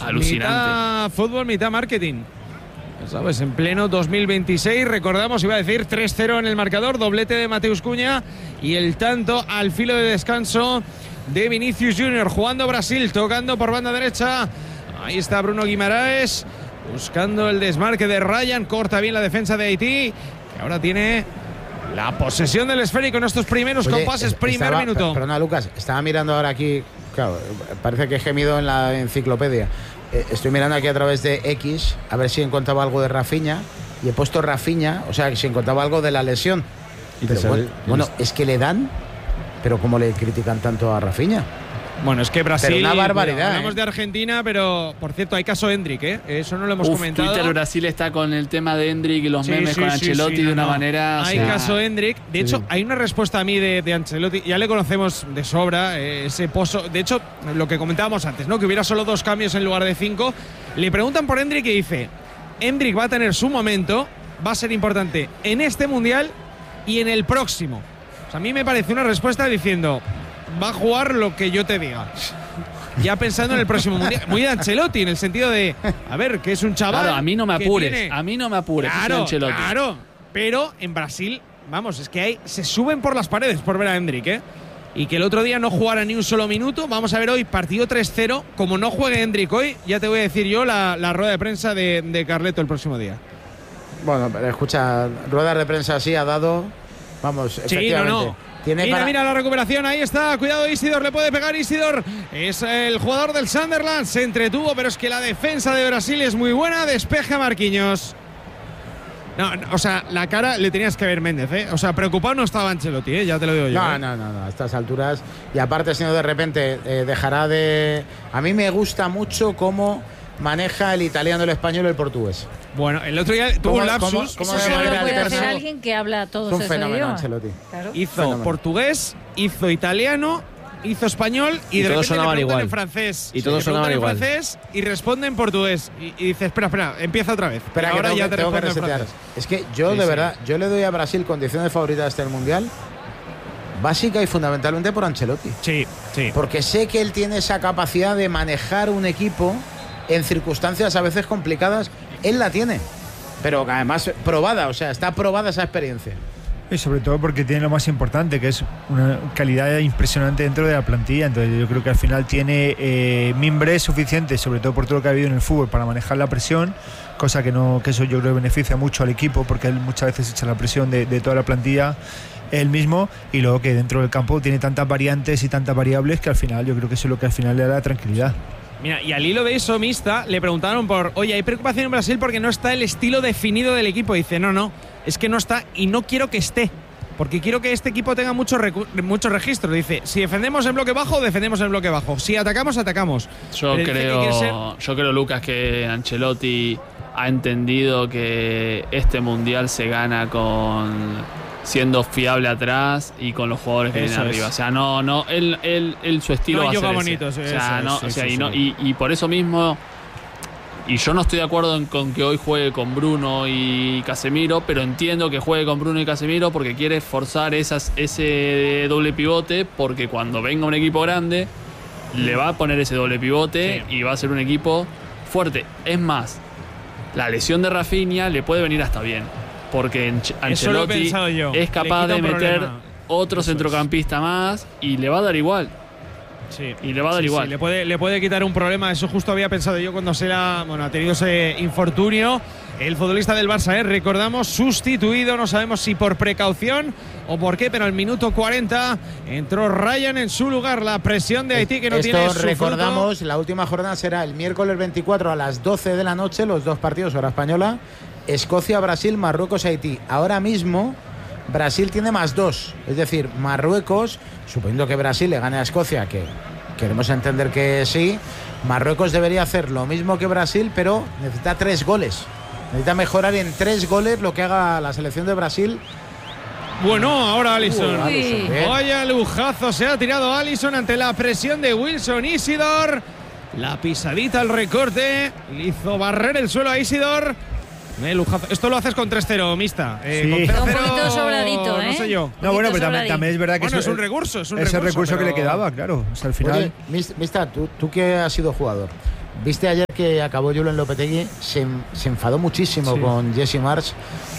alucinante. Mitad fútbol, mitad marketing. ¿Sabes? En pleno 2026, recordamos, iba a decir 3-0 en el marcador, doblete de Mateus Cunha y el tanto al filo de descanso de Vinicius Junior, jugando Brasil, tocando por banda derecha. Ahí está Bruno Guimaraes, buscando el desmarque de Ryan, corta bien la defensa de Haití, que ahora tiene la posesión del esférico en estos primeros compases, primer minuto. Perdona, Lucas, estaba mirando ahora aquí, claro, parece que he gemido en la enciclopedia. Estoy mirando aquí a través de X a ver si encontraba algo de Rafinha y he puesto Rafinha, o sea, si encontraba algo de la lesión. Pero bueno, es que le dan, pero ¿cómo le critican tanto a Rafinha? Bueno, es que Brasil, pero una barbaridad. Hablamos de Argentina, pero por cierto, hay caso Endrick, eso no lo hemos comentado. Twitter Brasil está con el tema de Endrick y los memes con Ancelotti de una manera. Hay caso Endrick. De hecho, hay una respuesta a mí de Ancelotti. Ya le conocemos de sobra, ese pozo. De hecho, lo que comentábamos antes, ¿no? Que hubiera solo 2 cambios en lugar de 5. Le preguntan por Endrick y dice: Endrick va a tener su momento, va a ser importante en este mundial y en el próximo. O sea, a mí me parece una respuesta diciendo: va a jugar lo que yo te diga. Ya pensando en el próximo mundial. Muy de Ancelotti, en el sentido de, a ver, que es un chaval. Claro, a mí no me apures. Tiene... A mí no me apures. Claro. Pero en Brasil, vamos, es que se suben por las paredes por ver a Endrick, Y que el otro día no jugara ni un solo minuto. Vamos a ver hoy, partido 3-0. Como no juegue Endrick hoy, ya te voy a decir yo la rueda de prensa de Carleto el próximo día. Bueno, pero escucha, ruedas de prensa así ha dado. Vamos, efectivamente. No. Mira la recuperación, ahí está, cuidado Isidor, le puede pegar Isidor, es el jugador del Sunderland, se entretuvo, pero es que la defensa de Brasil es muy buena, despeja Marquinhos. No, o sea, la cara le tenías que ver Méndez, o sea, preocupado no estaba Ancelotti, ya te lo digo yo. No, a estas alturas, y aparte si no de repente dejará de... A mí me gusta mucho cómo maneja el italiano, el español y el portugués. Bueno, el otro día tuvo un lapsus. ¿Cómo se puede hacer alguien que habla todos esos idiomas? Es un fenómeno, Ancelotti. Claro. Hizo portugués, hizo italiano, hizo español y de repente le preguntan en francés. Y todos sonaban igual. En francés y responde en portugués. Y dice, espera, empieza otra vez. Pero ahora ya te respondo en francés. Es que yo, de verdad, yo le doy a Brasil condición de favorita hasta el Mundial, básica y fundamentalmente por Ancelotti. Sí. Porque sé que él tiene esa capacidad de manejar un equipo en circunstancias a veces complicadas. Él la tiene, pero además probada, o sea, está probada esa experiencia. Y sobre todo porque tiene lo más importante, que es una calidad impresionante dentro de la plantilla. Entonces yo creo que al final tiene mimbres suficientes, sobre todo por todo lo que ha habido en el fútbol, para manejar la presión, cosa que eso yo creo que beneficia mucho al equipo, porque él muchas veces echa la presión de toda la plantilla él mismo, y luego que dentro del campo tiene tantas variantes y tantas variables que al final yo creo que eso es lo que al final le da tranquilidad. Mira, y al hilo de eso, Mista, le preguntaron oye, hay preocupación en Brasil porque no está el estilo definido del equipo. Y dice, no, es que no está y no quiero que esté, porque quiero que este equipo tenga mucho registro. Dice, si defendemos en bloque bajo, defendemos en bloque bajo. Si atacamos, atacamos. Yo creo, Lucas, que Ancelotti ha entendido que este Mundial se gana siendo fiable atrás y con los jugadores que vienen arriba. O sea, él su estilo va a ser bonito, y por eso mismo, y yo no estoy de acuerdo con que hoy juegue con Bruno y Casemiro, pero entiendo que juegue con Bruno y Casemiro porque quiere forzar ese doble pivote, porque cuando venga un equipo grande le va a poner ese doble pivote y va a ser un equipo fuerte. Es más, la lesión de Rafinha le puede venir hasta bien, porque Ancelotti es capaz de meter otro centrocampista más y le va a dar igual. igual. Le puede quitar un problema. Eso justo había pensado yo cuando ha tenido ese infortunio. El futbolista del Barça, recordamos, sustituido, no sabemos si por precaución o por qué, pero al minuto 40 entró Ryan en su lugar. La presión de Haití que no tiene su recordamos, fruto. La última jornada será el miércoles 24 a las 12 de la noche, los 2 partidos, hora española. Escocia, Brasil, Marruecos, Haití. Ahora mismo Brasil tiene +2, es decir, Marruecos, suponiendo que Brasil le gane a Escocia, que queremos entender que sí, Marruecos debería hacer lo mismo que Brasil, pero necesita 3 goles. Necesita mejorar en 3 goles lo que haga la selección de Brasil. Bueno, ahora Alisson. Vaya lujazo, se ha tirado Alisson ante la presión de Wilson. Isidor, la pisadita al recorte, le hizo barrer el suelo a Isidor. Esto lo haces con 3-0, Mista. Sí. Con 3-0, un poquito sobradito, no sé yo. No, bueno, pero también es verdad que es un recurso. Es el recurso que le quedaba, claro. O sea, al final. Oye, Mista, tú que has sido jugador, Viste ayer que acabó Julen Lopetegui, se enfadó muchísimo con Jesse Marsch.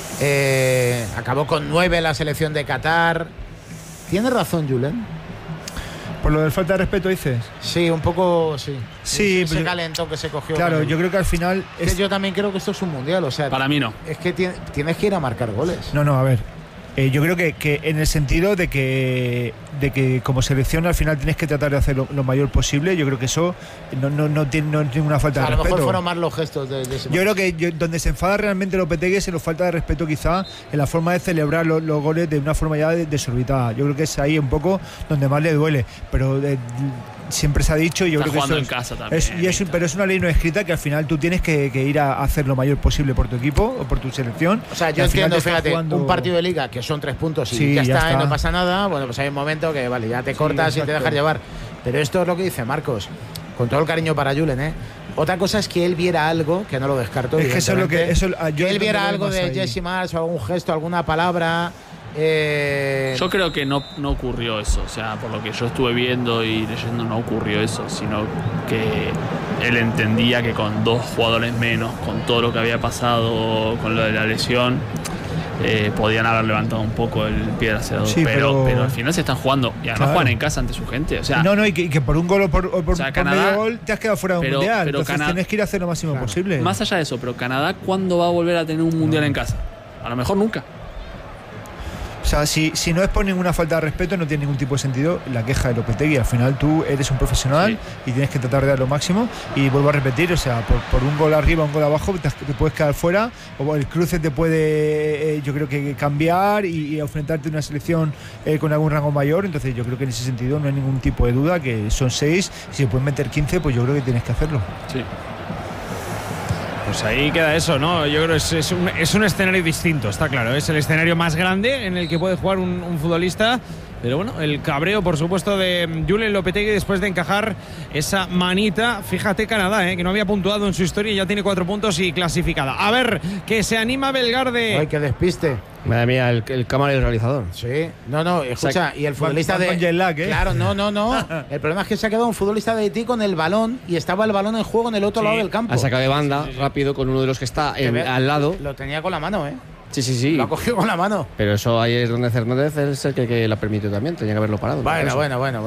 Acabó con 9 la selección de Qatar. ¿Tiene razón Julen? ¿Por lo del falta de respeto dices? Sí, un poco, sí. Sí, ese calentón que se cogió. Claro, yo creo que al final... Yo también creo que esto es un mundial, o sea... Para mí no. Es que tienes que ir a marcar goles. No, a ver. Yo creo que en el sentido de que como selección al final tienes que tratar de hacer lo mayor posible. Yo creo que eso no tiene ninguna falta de respeto. A lo mejor fueron más los gestos de ese Yo creo que donde se enfada realmente Lopetegui es en la falta de respeto, quizá en la forma de celebrar los goles de una forma ya desorbitada. Yo creo que es ahí un poco donde más le duele. Pero siempre se ha dicho, y yo creo que eso en casa también, pero es una ley no escrita que al final tú tienes que ir a hacer lo mayor posible por tu equipo o por tu selección. O sea, yo entiendo, fíjate, un partido de liga que son 3 puntos y ya está, y no pasa nada. Bueno, pues hay un momento que vale, ya te cortas y te dejas llevar. Pero esto es lo que dice Marcos, con todo el cariño para Julen, Otra cosa es que él viera algo, que no lo descarto. Es que eso es lo que que él viera algo de Jesse Marsch o algún gesto, alguna palabra. Yo creo que no ocurrió eso, o sea, por lo que yo estuve viendo y leyendo no ocurrió eso, sino que él entendía que con 2 jugadores menos, con todo lo que había pasado, con lo de la lesión, podían haber levantado un poco el pie del acelerador, pero al final se están jugando y además juegan en casa ante su gente, o sea, y que por un gol o por Canadá, medio gol te has quedado fuera de un mundial, entonces tienes que ir a hacer lo máximo posible. Más allá de eso, pero Canadá, ¿cuándo va a volver a tener un mundial en casa? A lo mejor nunca. O sea, si no es por ninguna falta de respeto, no tiene ningún tipo de sentido la queja de Lopetegui. Al final tú eres un profesional y tienes que tratar de dar lo máximo. Y vuelvo a repetir, o sea, por un gol arriba, un gol abajo, te puedes quedar fuera. O el cruce te puede, yo creo que cambiar y enfrentarte a una selección con algún rango mayor. Entonces yo creo que en ese sentido no hay ningún tipo de duda, que son 6. Si se pueden meter 15, pues yo creo que tienes que hacerlo. Sí. Pues ahí queda eso, ¿no? Yo creo que es un escenario distinto, está claro. Es el escenario más grande en el que puede jugar un futbolista. Pero bueno, el cabreo, por supuesto, de Julen Lopetegui después de encajar esa manita. Fíjate Canadá, que no había puntuado en su historia y ya tiene 4 puntos y clasificada. A ver, que se anima Belgarde. Ay, que despiste. Madre mía, el cámara y el realizador. Sí, no, escucha, y el futbolista de... Claro, no. El problema es que se ha quedado un futbolista de Haití con el balón y estaba el balón en juego en el otro lado del campo. Ha sacado de banda rápido con uno de los que está al lado. Lo tenía con la mano, Sí. Lo ha cogido con la mano. Pero eso ahí es donde Hernández es el que la permitió también. Tenía que haberlo parado. Bueno.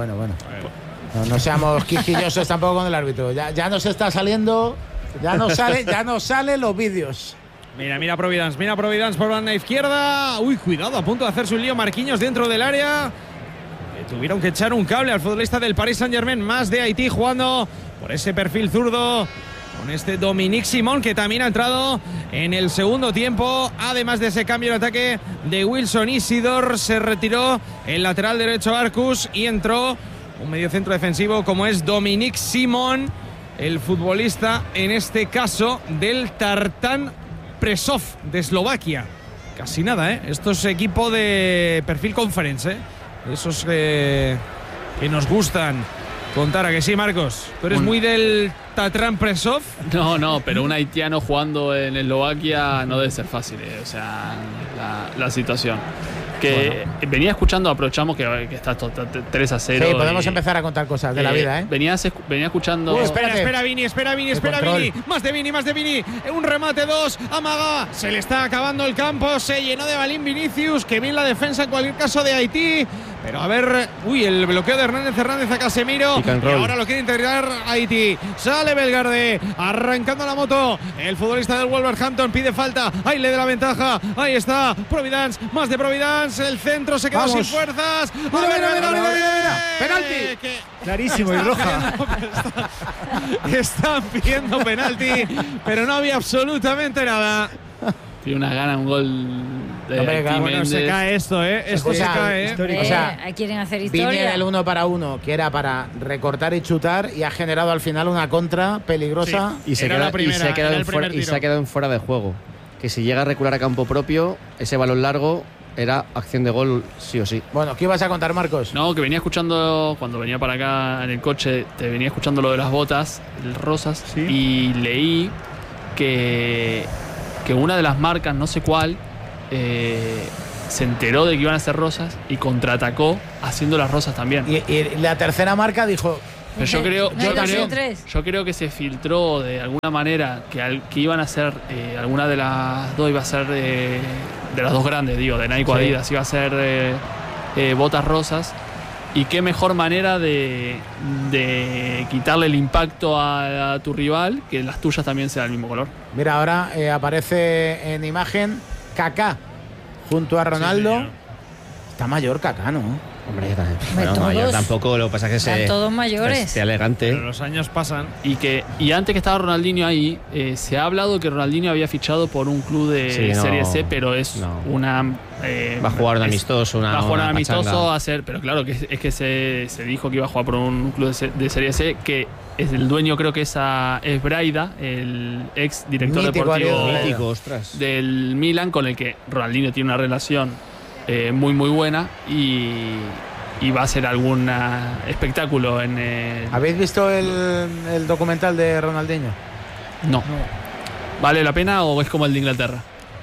No seamos quisquillosos tampoco con el árbitro. Ya nos está saliendo. Ya no salen los vídeos. Mira Providence por banda izquierda. Uy, cuidado, a punto de hacerse un lío Marquinhos dentro del área. Tuvieron que echar un cable al futbolista del Paris Saint-Germain, más de Haití, jugando por ese perfil zurdo con este Dominique Simón, que también ha entrado en el segundo tiempo. Además de ese cambio de ataque de Wilson Isidor, se retiró el lateral derecho Arcus y entró un mediocentro defensivo como es Dominique Simón, el futbolista en este caso del Tartan Presov de Eslovaquia. Casi nada, Esto es equipo de perfil conference, Esos que nos gustan contar, ¿a que sí, Marcos? ¿Tú eres muy del Tatran Presov? No, pero un haitiano jugando en Eslovaquia no debe ser fácil, o sea, la situación. Que venía escuchando, aprovechamos que está 3-0. Sí, podemos empezar a contar cosas de la vida, Venía escuchando. Espera Vini. Más de Vini. Un remate, 2. Amaga. Se le está acabando el campo. Se llenó de balín Vinicius. Que bien la defensa en cualquier caso de Haití. Pero a ver. Uy, el bloqueo de Hernández a Casemiro. Y ahora lo quiere integrar Haití. Sale Belgarde. Arrancando la moto. El futbolista del Wolverhampton pide falta. Ahí le da la ventaja. Ahí está. Providence. Más de Providence. El centro se quedó sin fuerzas. Mira. Penalti. Clarísimo y roja. Están pidiendo penalti, pero no había absolutamente nada. Tiene unas ganas, un gol de bueno, se cae esto, Esto se cae, O sea, quieren hacer historia. Viene el 1 para 1, que era para recortar y chutar, y ha generado al final una contra peligrosa. Sí. Y se ha quedado en fuera de juego. Que si llega a recular a campo propio, ese balón largo era acción de gol sí o sí. Bueno, ¿qué ibas a contar, Marcos? No, que venía escuchando, cuando venía para acá en el coche, te venía escuchando lo de las botas, el rosas, y leí que una de las marcas, no sé cuál, se enteró de que iban a ser rosas y contraatacó haciendo las rosas también. Y la tercera marca dijo, Pero ¿3? yo creo que se filtró de alguna manera que iban a ser, alguna de las dos iba a ser de las dos grandes, digo, de Nike o Adidas, iba a ser botas rosas. Y qué mejor manera de quitarle el impacto a tu rival que las tuyas también sean del mismo color. Mira, ahora aparece en imagen Kaká junto a Ronaldo. Sí, está mayor Kaká, ¿no? Hombre, bueno, mayor tampoco, lo que pasa es que todos mayores. Sea elegante. Pero los años pasan. Y antes que estaba Ronaldinho ahí, se ha hablado que Ronaldinho había fichado por un club de Serie C, pero es una... va a jugar un amistoso, va a jugar un amistoso, pero claro, que es que se dijo que iba a jugar por un club de Serie C, que es el dueño, creo que es Braida, el ex director deportivo del Milan, con el que Ronaldinho tiene una relación muy muy buena y va a ser algún espectáculo en el... ¿Habéis visto el documental de Ronaldinho? No. ¿Vale la pena o es como el de Inglaterra?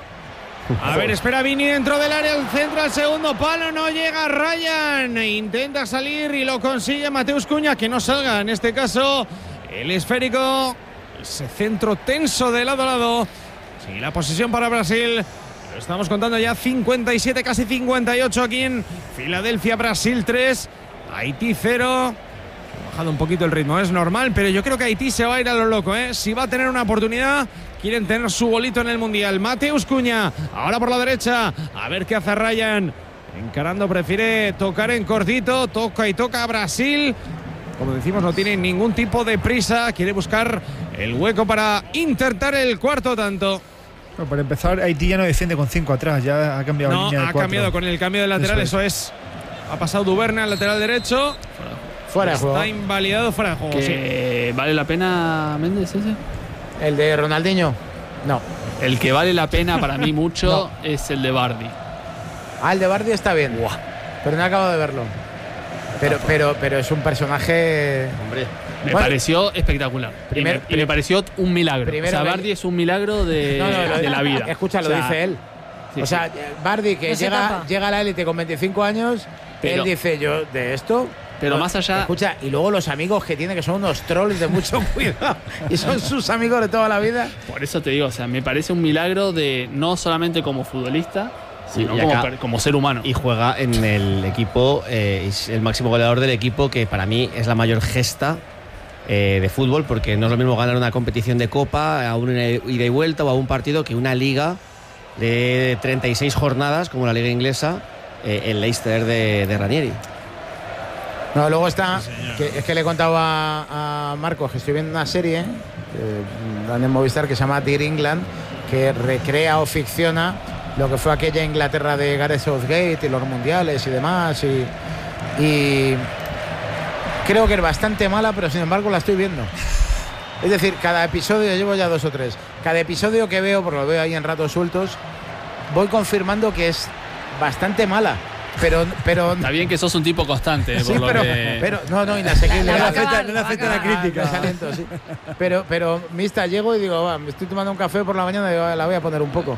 A ver, espera Vini dentro del área, el centro al segundo palo, no llega Ryan, intenta salir y lo consigue Mateus Cunha, que no salga, en este caso el esférico, ese centro tenso de lado a lado. Sí, la posesión para Brasil. Estamos contando ya 57, casi 58 aquí en Filadelfia. Brasil 3, Haití 0. Ha bajado un poquito el ritmo, es normal, pero yo creo que Haití se va a ir a lo loco, ¿eh? Si va a tener una oportunidad, quieren tener su bolito en el Mundial. Mateus Cunha, ahora por la derecha, a ver qué hace Ryan. Encarando, prefiere tocar en cortito, toca y toca a Brasil. Como decimos, no tiene ningún tipo de prisa, quiere buscar el hueco para intentar el cuarto tanto. Bueno, para empezar, Haití ya no defiende con 5 atrás, ya ha cambiado línea de 4. Ha cambiado con el cambio de lateral, eso es. Ha pasado Duverne al lateral derecho. Fuera de juego. Está invalidado, fuera de juego. ¿Vale la pena, Méndez, ese? ¿El de Ronaldinho? No. El que vale la pena para mí mucho es el de Vardy. El de Vardy está bien. Buah. Pero no acabo de verlo. Pero es un personaje... Hombre, me pareció espectacular. Me pareció un milagro. Vardy es un milagro de la vida. Escucha, lo dice él. Sí, Vardy, que llega a la élite con 25 años, él dice, yo de esto... Pero más allá... Escucha, y luego los amigos que tiene, que son unos trolls de mucho cuidado. Y son sus amigos de toda la vida. Por eso te digo, me parece un milagro de no solamente como futbolista, sino como ser humano. Y juega en el equipo, es el máximo goleador del equipo, que para mí es la mayor gesta de fútbol, porque no es lo mismo ganar una competición de Copa a una ida y vuelta o a un partido que una liga de 36 jornadas, como la liga inglesa, el Leicester de Ranieri. No, luego está, es que le he contado a Marcos que estoy viendo una serie en el Movistar que se llama Dear England, que recrea o ficciona lo que fue aquella Inglaterra de Gareth Southgate y los mundiales y demás, y creo que es bastante mala, pero sin embargo la estoy viendo. Es decir, cada episodio, llevo ya 2 o 3, cada episodio que veo, porque lo veo ahí en ratos sueltos, voy confirmando que es bastante mala. Pero está bien que sos un tipo constante, sí, pero no, inasequible. No acepta la crítica. Talento, sí. Pero mista, llego y digo, me estoy tomando un café por la mañana y digo, la voy a poner un poco.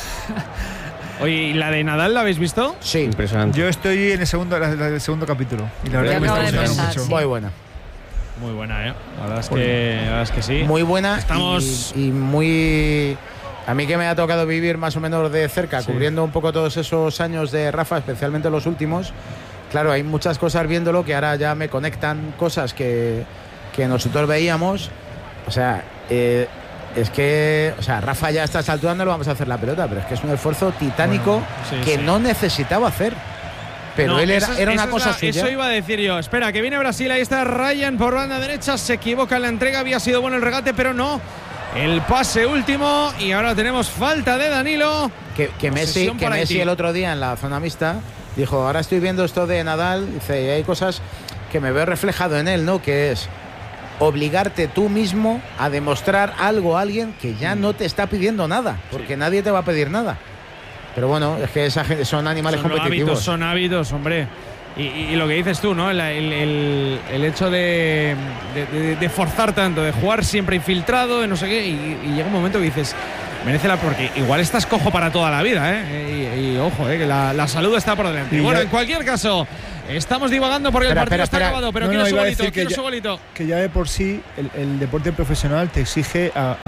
Oye, ¿y la de Nadal la habéis visto? Sí. Impresionante. Yo estoy en el segundo capítulo y la verdad que me está gustando mucho. Muy buena. Muy buena, ¿eh? La verdad es que sí. Muy buena. Estamos... y muy... A mí que me ha tocado vivir más o menos de cerca, cubriendo un poco todos esos años de Rafa, especialmente los últimos. Claro, hay muchas cosas viéndolo que ahora ya me conectan cosas que nosotros veíamos. O sea, es que, Rafa ya a estas alturas no le vamos a hacer la pelota, pero es que es un esfuerzo titánico no necesitaba hacer. Pero él era una cosa suya. Eso iba a decir yo. Espera, que viene Brasil, ahí está Ryan por banda derecha, se equivoca en la entrega, había sido bueno el regate, pero no. El pase último y ahora tenemos falta de Danilo. Que Messi el otro día en la zona mixta dijo, ahora estoy viendo esto de Nadal, dice, y hay cosas que me veo reflejado en él, ¿no? Que es obligarte tú mismo a demostrar algo a alguien que ya no te está pidiendo nada, porque nadie te va a pedir nada. Pero bueno, es que esa gente son animales competitivos. Son hábitos, hombre. Y lo que dices tú, ¿no? El hecho de forzar tanto, de jugar siempre infiltrado, de no sé qué, y llega un momento que dices, merece la porque igual estás cojo para toda la vida, y ojo, que la salud está por delante. Y bueno, ya- en cualquier caso, estamos divagando porque el partido está acabado, pero quiero su golito, quiero su golito. Que ya de por sí el deporte profesional te exige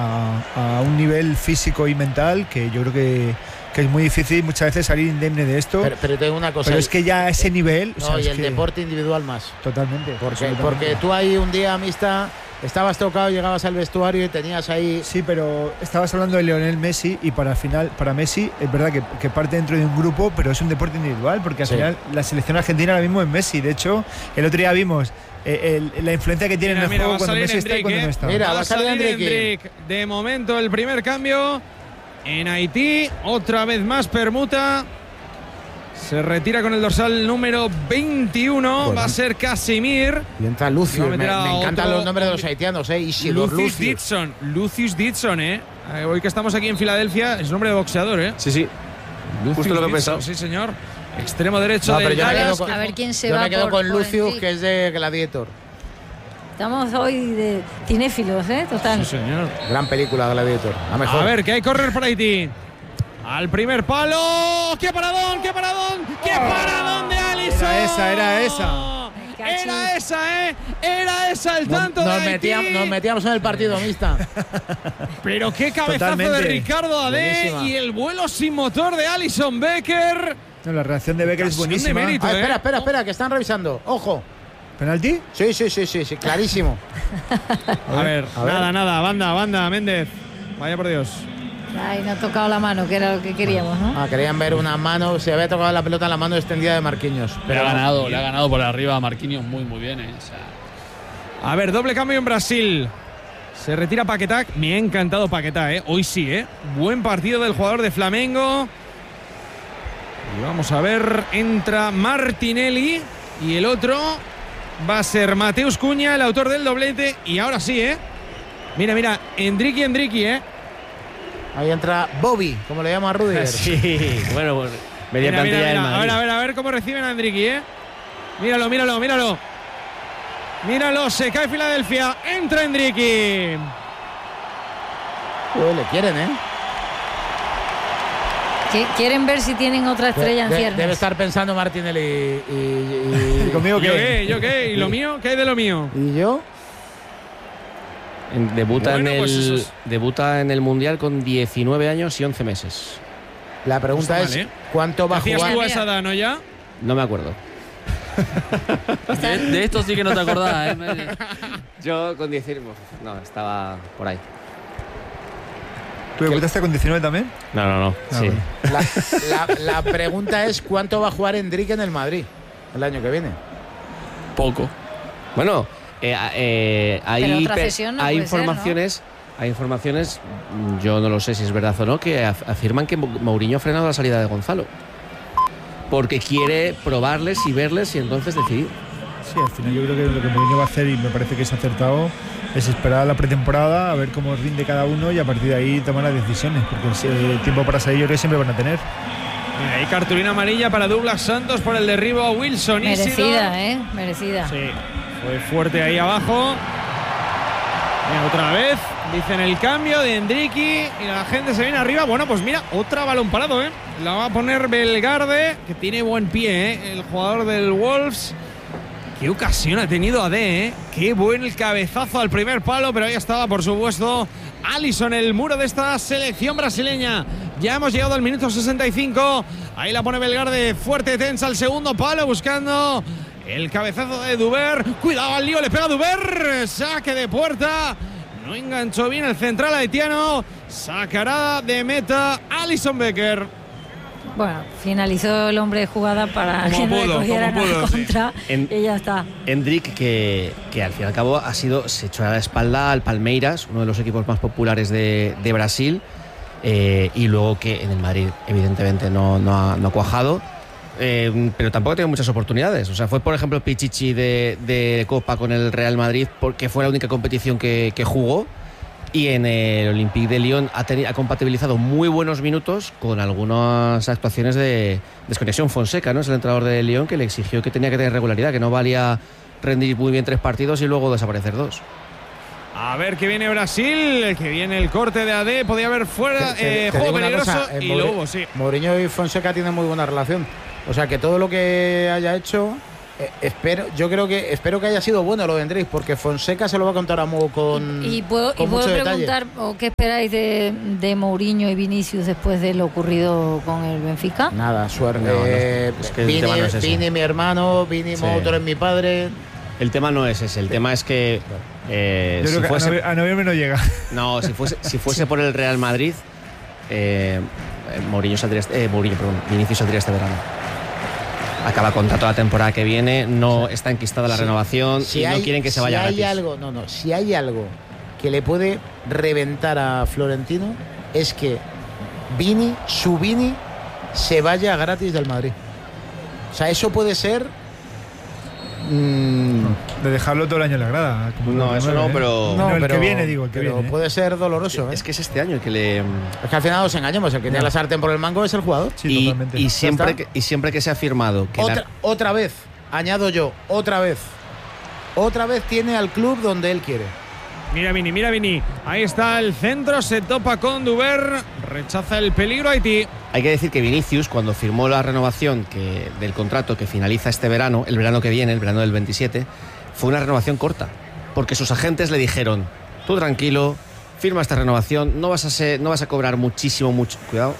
a un nivel físico y mental que yo creo que es muy difícil muchas veces salir indemne de esto. Pero tengo una cosa. Pero es que ya a ese nivel. o No, sea, y es el que- deporte individual más. Totalmente. Porque absolutamente. tú ahí un día, Amista, estabas tocado, llegabas al vestuario y tenías ahí. Sí, pero estabas hablando de Lionel Messi y para Messi es verdad que parte dentro de un grupo, pero es un deporte individual porque al Sí. final la selección argentina ahora mismo es Messi. De hecho, el otro día vimos la influencia que tiene en el Mira, juego va a cuando salir Messi está y Endrick, cuando no está. Mira, va a salir Endrick. De momento el primer cambio en Haití, otra vez más permuta. Se retira con el dorsal número 21, Bueno. va a ser Casimir. Y entra Lucius. No, Me meterá encantan otro- los nombres de los haitianos, Isidor Lucius. Lucius Dixon, hoy que estamos aquí en Filadelfia, es nombre de boxeador, Sí, sí. Justo lo que he pensado. Sí, señor. Extremo derecho No, del pero yo me quedo Dallas. con- A ver quién se Yo va me quedo por con Lucius, Endrick. que es de Gladiator. Estamos hoy de cinéfilos, total. Sí, señor. Gran película, Gladiator. La mejor. A ver, que hay correr por Haití. Al primer palo. ¡Qué paradón! ¡Qué paradón! ¡Qué paradón de Alisson! Era esa. Era esa, Era esa el tanto nos de Haití. metíamos en el partido, Amista. Pero qué cabezazo Totalmente. de Ricardo Adé Buenísima. y el vuelo sin motor de Alisson Becker. No, la reacción de Becker es Ocasión de buenísima. mérito. Ah, espera, que están revisando. Ojo. ¿Penalti? Sí, clarísimo. A ver, a ver. nada, banda, Méndez. Vaya por Dios. Ay, no ha tocado la mano, que era lo que queríamos, ¿no? Ah, querían ver una mano. Se había tocado la pelota en la mano extendida de Marquinhos. Le ha ganado por arriba a Marquinhos muy bien. O sea, A ver, doble cambio en Brasil. Se retira Paquetá. Me ha encantado Paquetá, Hoy sí, Buen partido del jugador de Flamengo. Y vamos a ver, entra Martinelli y el otro va a ser Mateus Cunha, el autor del doblete. Y ahora sí, Mira, Endricky, Ahí entra Bobby, como le llama a Rudiger. Sí, bueno, media plantilla del Madrid. A ver cómo reciben a Endricky, Míralo. Míralo, se cae Filadelfia. Entra Endricky. Uy, le quieren, Quieren ver si tienen otra estrella en ciernes. Debe estar pensando Martinelli ¿Y conmigo qué? ¿Yo qué? ¿Y lo mío? ¿Qué hay de lo mío? ¿Y yo? Debuta, Bueno, pues eso es- debuta en el Mundial con 19 años y 11 meses. La pregunta Está es, mal, ¿cuánto va a ¿Hacías jugar? tú a esa edad, no ya? No me acuerdo. de esto sí que no te acordás, Yo con 19. No, estaba por ahí. ¿Tú debutaste con 19 también? No. Ah, Sí. bueno. La pregunta es, ¿cuánto va a jugar Endrick en el Madrid el año que viene? Poco. Bueno, hay, otra cesión no hay puede ser, informaciones. Hay informaciones, yo no lo sé si es verdad o no, que afirman que Mourinho ha frenado la salida de Gonzalo. Porque quiere probarles y verles y entonces decidir. Sí, al final yo creo que lo que Mourinho va a hacer, y me parece que es acertado, es esperar a la pretemporada, a ver cómo rinde cada uno y a partir de ahí tomar las decisiones, porque el tiempo para salir yo creo que siempre van a tener. Mira, hay cartulina amarilla para Douglas Santos por el derribo a Wilson. Merecida, merecida. Sí, fue fuerte ahí abajo. Mira, otra vez, dicen el cambio de Endricky y la gente se viene arriba. Bueno, pues mira, otra balón parado, La va a poner Belgarde, que tiene buen pie, el jugador del Wolves. Qué ocasión ha tenido Adé, Qué buen cabezazo al primer palo, pero ahí estaba, por supuesto, Alisson, el muro de esta selección brasileña. Ya hemos llegado al minuto 65. Ahí la pone Belgarde, fuerte, tensa, al segundo palo, buscando el cabezazo de Duber. Cuidado al lío, le pega Duber. Saque de puerta. No enganchó bien el central haitiano. Sacará de meta Alisson Becker. Bueno, finalizó el hombre de jugada para Como que no le pudo, cogieran como pudo, la sí. contra y ya está. Endrick, que al fin y al cabo se echó a la espalda al Palmeiras, uno de los equipos más populares de Brasil, y luego que en el Madrid evidentemente no ha cuajado, pero tampoco ha tenido muchas oportunidades. O sea, fue por ejemplo Pichichi de Copa con el Real Madrid, porque fue la única competición que jugó. Y en el Olympique de Lyon ha compatibilizado muy buenos minutos con algunas actuaciones de desconexión. Fonseca, ¿no? Es el entrenador de Lyon, que le exigió que tenía que tener regularidad, que no valía rendir muy bien 3 partidos y luego desaparecer 2. A ver que viene Brasil, que viene el corte de AD, podía haber fuera, Te juego digo una peligroso cosa, y lo hubo, sí. Mourinho y Fonseca tienen muy buena relación. O sea que todo lo que haya hecho, espero que haya sido bueno, lo vendréis, porque Fonseca se lo va a contar a Mo con puedo mucho preguntar, ¿qué esperáis de Mourinho y Vinicius después de lo ocurrido con el Benfica? Nada, suerte. No, es que el tema no es ese. Vini mi hermano, Vini Sí. Motor es mi padre. El tema no es ese, el tema es que Yo si creo que fuese, a noviembre no llega. no, si fuese por el Real Madrid, Vinicius saldría este verano. Acaba contrato la temporada que viene, no está enquistada la renovación y no quieren que se vaya gratis. Si hay algo que le puede reventar a Florentino es que su Vini se vaya gratis del Madrid. O sea, eso puede ser De dejarlo todo el año en la grada. como No, lo eso mueve, no, pero No, el que viene, digo, el que pero viene. puede ser doloroso. es que es este año el que le Es que al final nos engañemos, el que tiene la sartén por el mango es el jugador. Sí, totalmente. y siempre está. que se ha firmado que Otra vez, añado yo, otra vez tiene al club donde él quiere. Mira Vini. Ahí está el centro, se topa con Duber, rechaza el peligro Haití. hay que decir que Vinicius, cuando firmó la renovación del contrato que finaliza este verano, el verano que viene, el verano del 27, fue una renovación corta, porque sus agentes le dijeron: tú tranquilo, firma esta renovación, no vas a cobrar mucho, cuidado.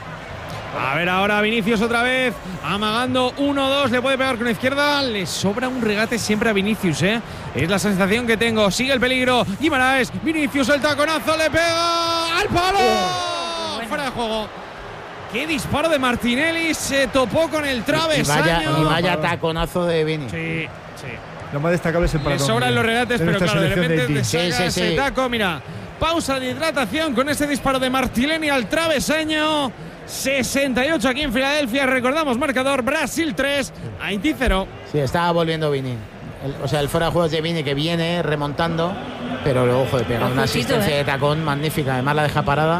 A ver ahora Vinicius otra vez, amagando 1-2, le puede pegar con la izquierda, le sobra un regate siempre a Vinicius, es la sensación que tengo, sigue el peligro, Guimaraes, Vinicius el taconazo, le pega al palo, fuera de juego. Qué disparo de Martinelli, se topó con el travesaño. Y vaya taconazo de Vini. Sí. Lo más destacable es el Le paradón. sobran los regates, pero claro, de repente te Sí, saca sí, ese sí. taco, mira. Pausa de hidratación con ese disparo de Martinelli al travesaño. 68 aquí en Filadelfia. Recordamos marcador: Brasil 3, Haití 0. Sí, estaba volviendo Vini. El fuera de juegos de Vini que viene remontando, pero luego, joder, pega una justito, asistencia de tacón magnífica. Además la deja parada.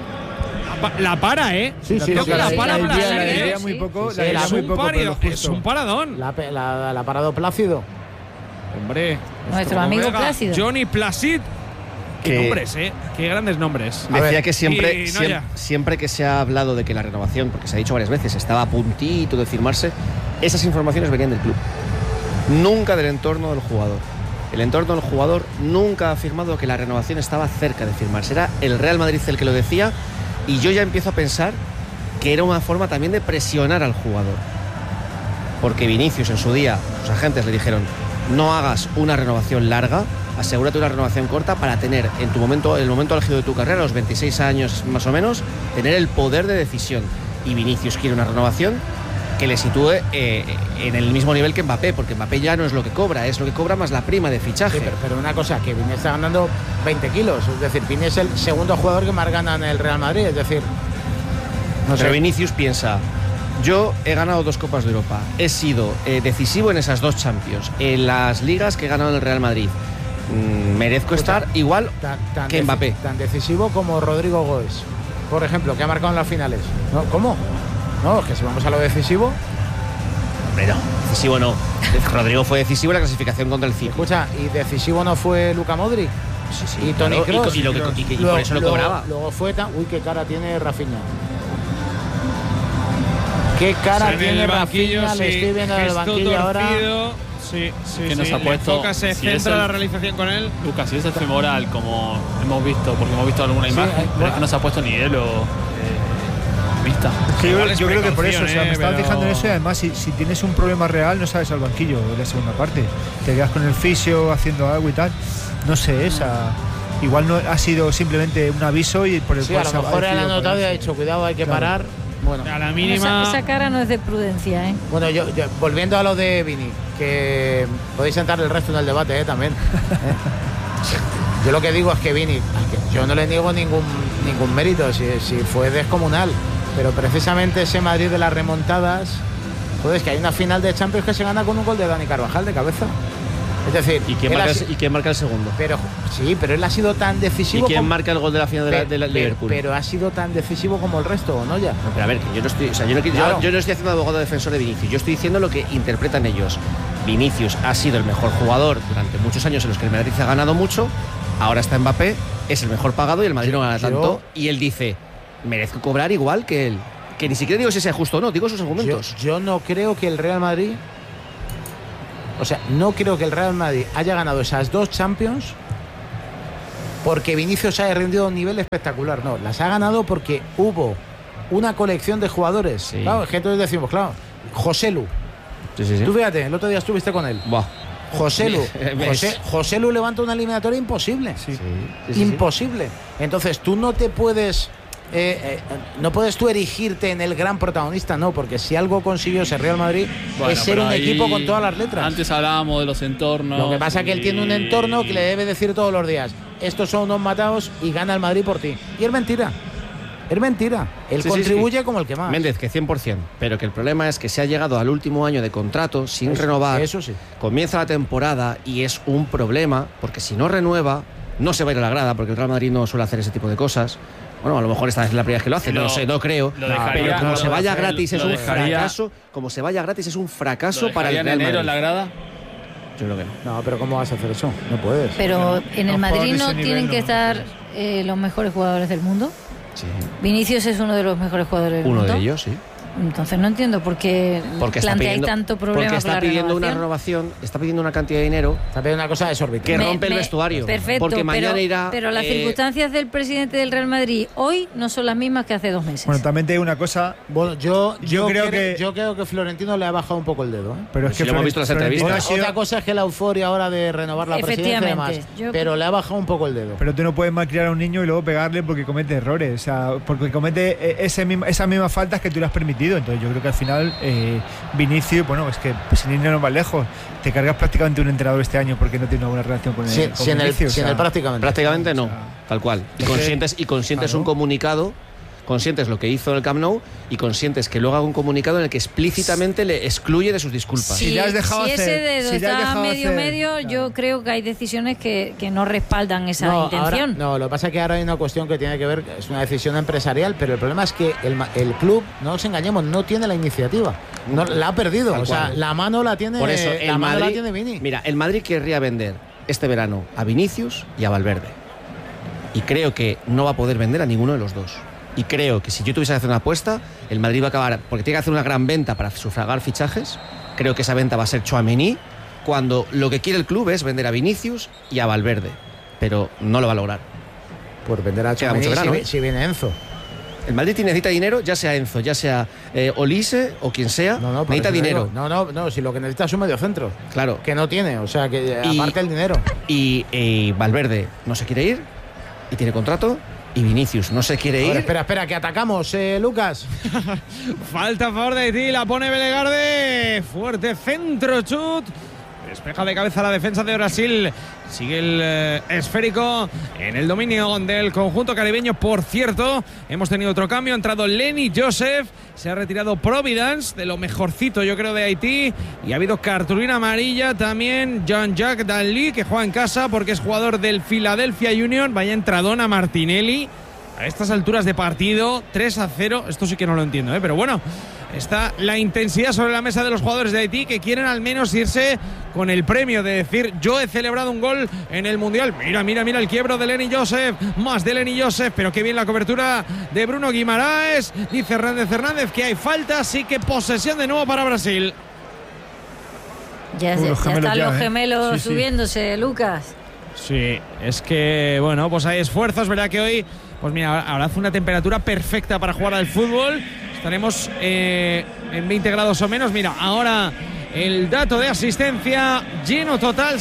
La para, Sí, Creo que la para para la salir, idea muy poco, Sí, la idea es muy un poco, pero lo es justo. un paradón. La ha parado Plácido. Hombre, Nuestro amigo colega Plácido. Johnny Placid. Qué Que- nombres, Qué grandes nombres. A Decía ver, que siempre, y no ya. siempre que se ha hablado de que la renovación, porque se ha dicho varias veces, estaba a puntito de firmarse, esas informaciones venían del club, nunca del entorno del jugador. El entorno del jugador nunca ha afirmado que la renovación estaba cerca de firmarse. Era el Real Madrid el que lo decía, y yo ya empiezo a pensar que era una forma también de presionar al jugador. Porque Vinicius en su día, sus agentes le dijeron: no hagas una renovación larga, asegúrate una renovación corta para tener en el momento álgido de tu carrera, a los 26 años más o menos, tener el poder de decisión. Y Vinicius quiere una renovación que le sitúe en el mismo nivel que Mbappé, porque Mbappé ya no es lo que cobra, es lo que cobra más la prima de fichaje. Sí, pero una cosa, que Vini está ganando 20 kilos. Es decir, Vini es el segundo jugador que más gana en el Real Madrid. Es decir, no Pero sé. Vinicius piensa: yo he ganado 2 Copas de Europa, he sido decisivo en esas 2 Champions, en las ligas que he ganado en el Real Madrid. Merezco estar igual que Mbappé. Tan decisivo como Rodrigo Goes, por ejemplo, que ha marcado en las finales. ¿No? ¿Cómo? No, es que si vamos a lo decisivo. Hombre, no, decisivo no. Rodrigo fue decisivo en la clasificación contra el City. Escucha, ¿y decisivo no fue Luka Modric? Sí, y Toni claro, Kroos. y por eso lo cobraba. Luego fue tan. Uy, qué cara tiene Rafinha. Qué cara En tiene el banquillo, Rafinha, le estoy viendo en el gesto banquillo ahora. torcido. Sí, Que nos ha le puesto- enfoca, se si es centra el- la realización con él. Lucas, si es el femoral, como hemos visto, porque hemos visto alguna imagen, pero bueno. es que no se ha puesto ni hielo vista. Sí, Igual es yo creo que por eso, precaución, me estaba pero- fijando en eso, y además si tienes un problema real no sabes al banquillo de la segunda parte. Te quedas con el fisio haciendo algo y tal. No sé, igual no ha sido simplemente un aviso y por el Sí, cual a lo se ha mejor él ha decidido notado y ha ponerse. dicho, cuidado, hay que Claro. parar. Bueno, A la mínima. Esa cara no es de prudencia, bueno yo, volviendo a lo de Vini, que podéis entrar el resto en el debate también. Yo lo que digo es que Vini, que yo no le niego ningún mérito, si fue descomunal, pero precisamente ese Madrid de las remontadas, joder, es que hay una final de Champions que se gana con un gol de Dani Carvajal de cabeza. Es decir, ¿Y quién marca el segundo? pero sí, pero él ha sido tan ¿Y decisivo quién como, marca el gol de la final de la Liverpool? pero ha sido tan decisivo como el resto, ¿no? Ya. No, pero a ver, que yo no estoy, o sea, Claro. yo no estoy haciendo abogado defensor de Vinicius, yo estoy diciendo lo que interpretan ellos. Vinicius ha sido el mejor jugador durante muchos años en los que el Madrid ha ganado mucho, Ahora está Mbappé, es el mejor pagado y el Madrid no gana tanto. Y él dice, merezco cobrar igual que él. Que ni siquiera digo si sea justo o no, digo sus argumentos. Yo no creo que el Real Madrid... O sea, no creo que el Real Madrid haya ganado esas 2 Champions porque Vinicius haya rendido a un nivel espectacular. No, las ha ganado porque hubo una colección de jugadores. Sí. Claro, es que entonces decimos, claro, Joselu. Sí. Tú fíjate, el otro día estuviste con él. Buah. Joselu. Joselu levanta una eliminatoria imposible. Sí. Imposible. Entonces tú no te puedes... no puedes tú erigirte en el gran protagonista, no, porque si algo consiguió ese Real Madrid es ser un equipo con todas las letras. Antes hablábamos de los entornos. Lo que pasa es que él tiene un entorno que le debe decir todos los días, estos son unos matados y gana el Madrid por ti. Y es mentira. Es mentira. Él contribuye como el que más. Méndez, que 100%. Pero que el problema es que se ha llegado al último año de contrato sin renovar. Eso sí. Comienza la temporada y es un problema, porque si no renueva, no se va a ir a la grada, porque el Real Madrid no suele hacer ese tipo de cosas. Bueno, a lo mejor esta es la primera vez que lo hace, no lo sé, no creo. Pero como se vaya gratis es un fracaso. Como se vaya gratis es un fracaso para el Real Madrid. ¿En la grada? Yo creo que no. No, pero ¿cómo vas a hacer eso? No puedes. Pero en el Madrid no nivel, tienen que estar los mejores jugadores del mundo. Sí. Vinicius es uno de los mejores jugadores del mundo. Uno de ellos, sí. Entonces no entiendo por qué planteáis tanto problema porque está con la pidiendo una renovación. renovación, está pidiendo una cantidad de dinero Está pidiendo una cosa desorbitada. que rompe el vestuario. Perfecto, porque mañana irá. pero las circunstancias del presidente del Real Madrid hoy no son las mismas que hace 2 meses. Bueno, también te digo una cosa. Bueno, yo creo que Florentino le ha bajado un poco el dedo. Pero es Si que lo hemos visto en las Florentino entrevistas. ha sido- Otra cosa es que la euforia ahora de renovar la presidencia y demás. Efectivamente, Pero le ha bajado un poco el dedo. Pero tú no puedes malcriar a un niño y luego pegarle porque comete errores. O sea, porque comete esas mismas faltas que tú le has permitido. Entonces yo creo que al final Vinicius, bueno, es que sin ir no más lejos, te cargas prácticamente un entrenador este año porque no tiene una buena relación con Sí, el con sin Vinicius. el prácticamente. Prácticamente no, tal cual. Y consientes un comunicado, conscientes lo que hizo en el Camp Nou y conscientes que luego haga un comunicado en el que explícitamente le excluye de sus disculpas. Si le has dejado si ese hacer, dedo si le has está dejado medio, hacer, yo creo que hay decisiones que no respaldan esa No, intención. lo que pasa es que ahora hay una cuestión que tiene que ver, es una decisión empresarial, pero el problema es que el club, no nos engañemos, no tiene la iniciativa. No, la ha perdido. Tal O sea, cual. la mano la tiene, Por eso, la mano la tiene Vini. Mira, el Madrid querría vender este verano a Vinicius y a Valverde. Y creo que no va a poder vender a ninguno de los dos. Y creo que si yo tuviese que hacer una apuesta, el Madrid va a acabar, porque tiene que hacer una gran venta para sufragar fichajes. Creo que esa venta va a ser Tchouaméni, cuando lo que quiere el club es vender a Vinicius y a Valverde. Pero no lo va a lograr. Pues vender a Queda mucho Tchouaméni verano, si viene Enzo. El Madrid necesita dinero, ya sea Enzo, ya sea Olise o quien sea, por necesita eso dinero. digo, no, si lo que necesita es un medio centro. Claro. Que no tiene, o sea, que Y- aparte el dinero. Y Valverde no se quiere ir y tiene contrato. Y Vinicius no se quiere ir. Ahora, espera, que atacamos, Lucas. Falta a favor de Haití, la pone Belegarde. Fuerte centro, chut. Despeja de cabeza la defensa de Brasil. Sigue el esférico en el dominio del conjunto caribeño. Por cierto, hemos tenido otro cambio. Ha entrado Lenny Joseph. Se ha retirado Providence, de lo mejorcito, yo creo, de Haití. Y ha habido cartulina amarilla también. Jean-Jacques Danly, que juega en casa porque es jugador del Philadelphia Union. Vaya entradona Martinelli. A estas alturas de partido, 3-0. Esto sí que no lo entiendo, pero bueno. Está la intensidad sobre la mesa de los jugadores de Haití, que quieren al menos irse con el premio de decir: yo he celebrado un gol en el Mundial. Mira el quiebro de Lenny Joseph. Más de Lenny Joseph, pero qué bien la cobertura de Bruno Guimaraes. Dice Hernández que hay falta, así que posesión de nuevo para Brasil. Ya los gemelos están ya, los gemelos Sí, sí. subiéndose, Lucas. Sí, es que, bueno, pues hay esfuerzos, ¿verdad? Que hoy, pues mira, ahora hace una temperatura perfecta para jugar al fútbol. Estaremos en 20 grados o menos. Mira, ahora el dato de asistencia, lleno total,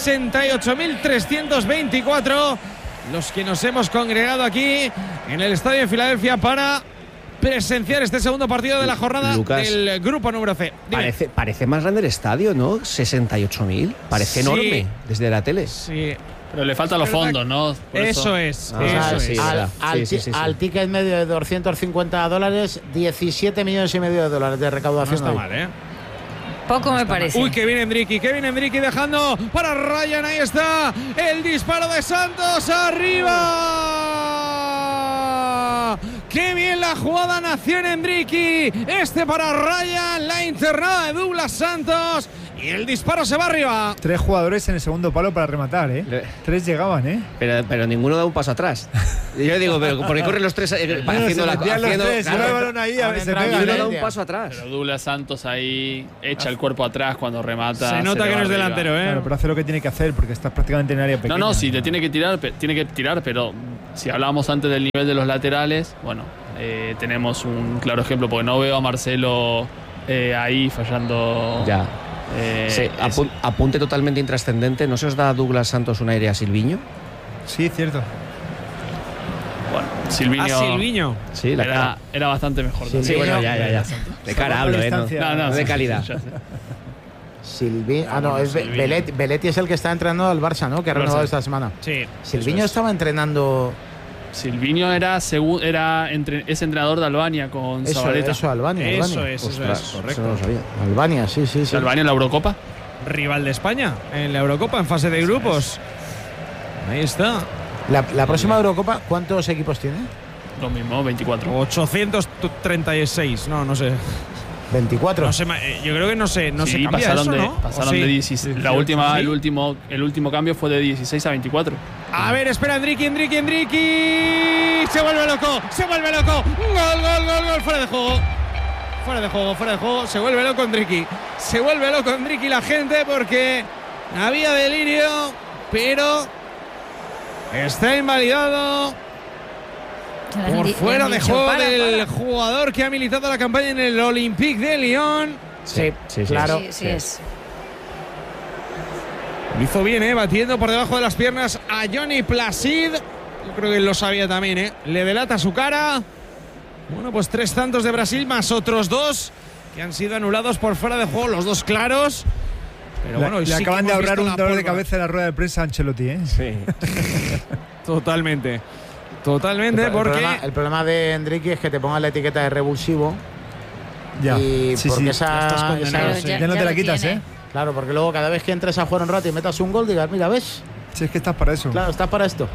68.324. Los que nos hemos congregado aquí en el estadio de Filadelfia para presenciar este segundo partido de la jornada Lucas, del grupo número C. Dime. Parece más grande el estadio, ¿no? 68.000. Parece Sí. enorme desde la tele. Sí, Pero le faltan los fondos, ¿no? Por eso es. Ah, eso sí, es. verdad. Sí. Al ticket medio de $250, 17,5 millones de No recaudación. está hoy. mal, ¿eh? Poco me parece. Uy, que viene Endricky dejando para Ryan. Ahí está el disparo de Santos. ¡Arriba! ¡Qué bien la jugada nació en Endricky! Este para Ryan, la internada de Douglas Santos. Y el disparo se va arriba. 3 jugadores en el segundo palo para rematar, ¿eh? 3 llegaban, ¿eh? Pero ninguno da un paso atrás. Yo digo, pero ¿por qué corren los 3 haciendo la Los 3, claro, el balón ahí, a ver, se entrado pega. y uno Valencia. da un paso atrás? Pero Douglas Santos ahí echa el cuerpo atrás cuando remata. Se nota le que va no es arriba. delantero, ¿eh? Claro, pero hace lo que tiene que hacer porque estás prácticamente en área pequeña. No, si te tiene que tirar, pero si hablábamos antes del nivel de los laterales, bueno, tenemos un claro ejemplo, porque no veo a Marcelo ahí fallando. Ya. Sí, eso. apunte totalmente intrascendente. ¿No se os da a Douglas Santos un aire a Silviño? Sí, cierto. Bueno, Silviño, Silviño. Sí, la cara. era bastante mejor. Sí, Sí, bueno, ya. De cara hablo, ¿eh? No, distancia. no, de calidad. Ya sé. No, es Silviño. Belletti es el que está entrenando al Barça, ¿no? Que ha renovado esta semana. Sí. Silviño estaba entrenando. Silviño es entrenador de Albania con Zabaleta. Eso, Albania. Eso es, Ostras, correcto. eso no lo sabía. Albania, sí. Albania en la Eurocopa. Rival de España en la Eurocopa en fase de grupos. Ahí está. La próxima Eurocopa, ¿cuántos equipos tiene? Lo mismo, 24. 836, no sé. 24. No sé, yo creo que no se Sí, cambia pasaron eso, de, ¿no? pasaron ¿O sí? de 16. Sí, La última, sí. el último cambio fue de 16 a 24. A ver, espera, Endricky. Se vuelve loco. Gol, fuera de juego. Se vuelve loco Endricky. La gente porque había delirio, pero está invalidado por fuera de juego del jugador que ha militado la campaña en el Olympique de Lyon. Sí, Sí, claro. Sí es. Lo hizo bien, batiendo por debajo de las piernas a Johnny Placid. Yo creo que él lo sabía también, Le delata su cara. Bueno, pues 3 tantos de Brasil más otros 2 que han sido anulados por fuera de juego, los 2 claros. Pero bueno, hoy le sí que acaban de hemos ahorrar visto un la dolor de pólvora. cabeza en la rueda de prensa a Ancelotti, ¿eh? Sí. Totalmente, El porque problema de Enrique es que te pongan la etiqueta de revulsivo. Ya. Y Sí, porque sí. estás condenado. esa- Pero Ya no te la lo quitas, tiene. ¿eh? Claro, porque luego cada vez que entres a jugar un rato y metas un gol, digas, mira, ¿ves? Si es que estás para eso. Claro, estás para esto.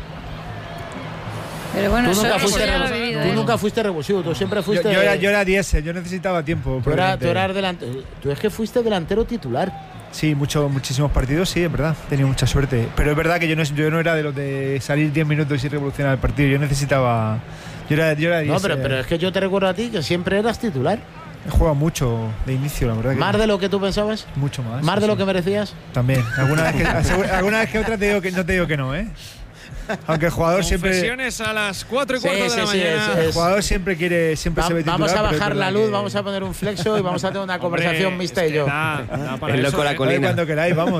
Pero bueno, Tú eso, nunca eso fuiste, ya lo he revulsivo. vivido, Tú ¿eh? nunca fuiste revulsivo, tú siempre Yo, fuiste. yo era diésel, yo necesitaba tiempo. Tú eras probablemente. delantero. Tú es que fuiste delantero titular. Sí, muchísimos partidos, sí, es verdad. He tenido mucha suerte. Pero es verdad que yo no era de los de salir 10 minutos y revolucionar el partido. Yo necesitaba. Yo era No, diésel. pero es que yo te recuerdo a ti que siempre eras titular. He jugado mucho de inicio, la verdad. Que Más de lo que tú pensabas. mucho más. Más de sí, lo sí. que merecías. También. Alguna vez que otra te digo que no te digo que no, ¿eh? Aunque el jugador siempre. confesiones a las 4 y Sí, cuarto de sí, la sí, mañana. El jugador siempre quiere, siempre se ve titular. Vamos a pero es bajar la verdad luz, que- vamos a poner un flexo y vamos a tener una Hombre, conversación mixta es y que yo. da para El eso, loco la ¿eh? colina. Cuando queráis, vamos.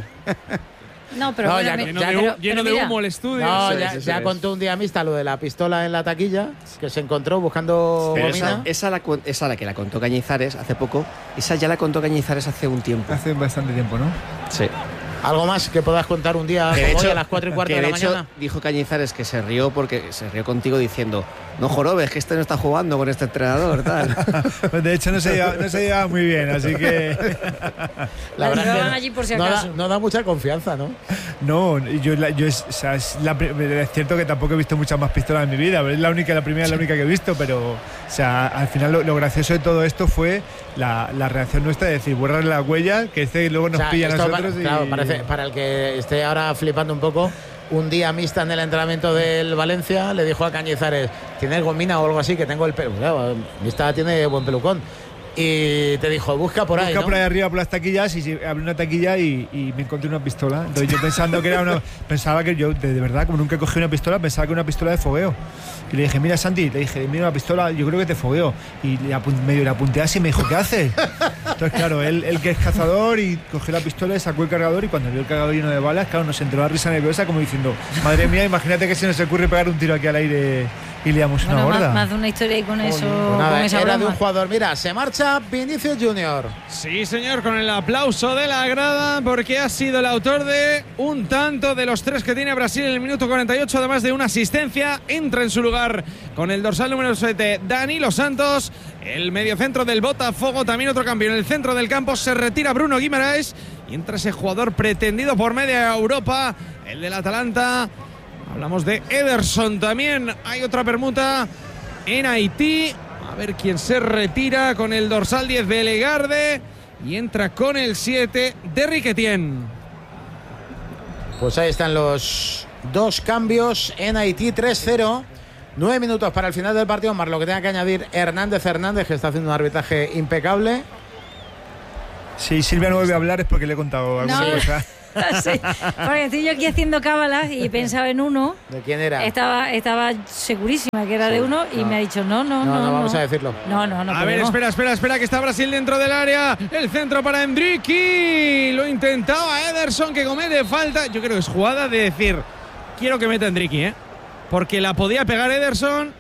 No, pero No, bueno, ya- Lleno ya- de, pero lleno de mira, humo el estudio. No, Eso ya, es, eso ya es. contó un día mixta lo de la pistola en la taquilla que se encontró buscando Pero gomina. esa la que la contó Cañizares hace poco, esa ya la contó Cañizares hace un tiempo. Hace bastante tiempo, ¿no? Sí. Algo más que puedas contar un día Que de como hoy hecho, a las 4 y cuarto que de la de hecho mañana. dijo Cañizares que se rió contigo diciendo: no jorobes, que este no está jugando con este entrenador, tal. Pues de hecho no se llevaba muy bien, así que. La verdad llevaban es que allí por si no da, acaso. no da mucha confianza, ¿no? No, o sea, es cierto que tampoco he visto muchas más pistolas en mi vida, pero es la primera es la única que he visto, pero o sea, al final lo gracioso de todo esto fue la reacción nuestra de decir, borrar la huella, que luego nos O sea, pilla a esto nosotros y... claro, parece, para el que esté ahora flipando un poco, un día mixta en el entrenamiento del Valencia le dijo a Cañizares, ¿tienes gomina o algo así? Que tengo el pelo. Claro, mixta tiene buen pelucón. Y te dijo, busca por ahí, Busca ¿no? por ahí arriba por las taquillas y abrí una taquilla y me encontré una pistola. Entonces yo pensando que era pensaba que yo, de verdad, como nunca cogí una pistola, pensaba que era una pistola de fogueo. Y le dije, mira Santi, mira una pistola, yo creo que te fogueo. Y medio le apunté así y me dijo, ¿qué haces? Entonces claro, él que es cazador y cogió la pistola y sacó el cargador y cuando vio el cargador lleno de balas, claro, nos entró la risa nerviosa como diciendo, madre mía, imagínate que se nos ocurre pegar un tiro aquí al aire y liamos una Bueno, gorda. más de una historia y con eso, Pues nada, con esa era de un broma. jugador. Mira, se marcha Vinicius Junior. Sí, señor, con el aplauso de la grada, porque ha sido el autor de un tanto de los 3 que tiene Brasil en el minuto 48, además de una asistencia. Entra en su lugar con el dorsal número 7, Danilo Santos, el mediocentro del Botafogo. También otro cambio en el centro del campo, se retira Bruno Guimaraes y entra ese jugador pretendido por media Europa, el del Atalanta. Hablamos de Ederson también. Hay otra permuta en Haití. A ver quién se retira con el dorsal 10, Belegarde. y entra con el 7 Derrick Etienne. Pues ahí están los dos cambios en Haití, 3-0. 9 minutos para el final del partido, más lo que tenga que añadir Hernández, que está haciendo un arbitraje impecable. Si Silvia no vuelve a hablar es porque le he contado alguna cosa. Sí, porque estoy yo aquí haciendo cábalas y pensaba en uno. ¿De quién era? Estaba segurísima que era de uno y me ha dicho no, vamos a decirlo. No. A ver, espera, que está Brasil dentro del área. El centro para Endricky. Lo intentaba Ederson, que comete falta. Yo creo que es jugada de decir, quiero que meta Endricky, porque la podía pegar Ederson,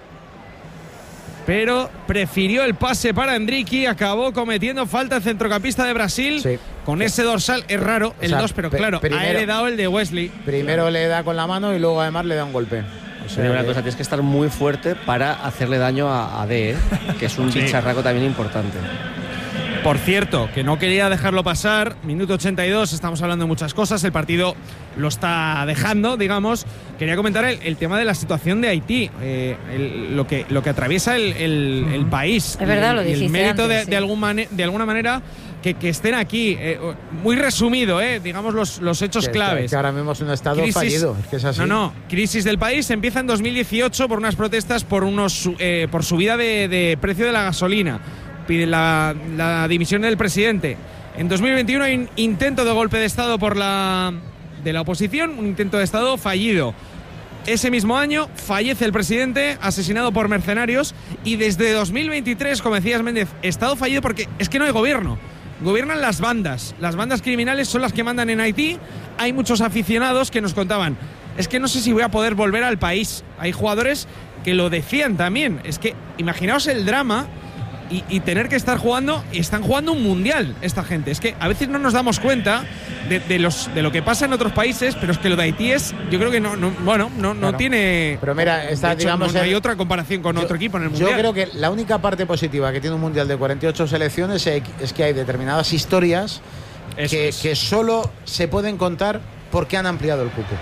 pero prefirió el pase para Endricky. Acabó cometiendo falta el centrocampista de Brasil. Sí. Con ese dorsal es raro, el 2, pero claro, ha heredado el de Wesley. Primero le da con la mano y luego además le da un golpe. O sea, una cosa, tienes que estar muy fuerte para hacerle daño a D, que es un bicharraco también importante. Por cierto, que no quería dejarlo pasar, minuto 82, estamos hablando de muchas cosas, el partido lo está dejando, digamos. Quería comentar el tema de la situación de Haití, lo que atraviesa el país. Es verdad, lo dijiste el mérito antes, de alguna manera que estén aquí. Muy resumido, digamos los hechos claves. Que ahora mismo es un estado fallido, es que es así. Crisis del país empieza en 2018 por unas protestas por subida de precio de la gasolina. Pide la dimisión del presidente. En 2021 hay un intento de golpe de Estado de la oposición, un intento de Estado fallido. Ese mismo año fallece el presidente, asesinado por mercenarios, y desde 2023, como decías Méndez, Estado fallido porque es que no hay gobierno. Gobiernan las bandas criminales son las que mandan en Haití. Hay muchos aficionados que nos contaban, es que no sé si voy a poder volver al país. Hay jugadores que lo decían también, es que imaginaos el drama y tener que estar jugando, y están jugando un mundial esta gente. Es que a veces no nos damos cuenta de lo que pasa en otros países, pero es que lo de Haití es, yo creo que no tiene. Pero mira, digamos, no hay otra comparación con otro equipo en el mundial. Yo creo que la única parte positiva que tiene un mundial de 48 selecciones es que hay determinadas historias que solo se pueden contar porque han ampliado el cupo.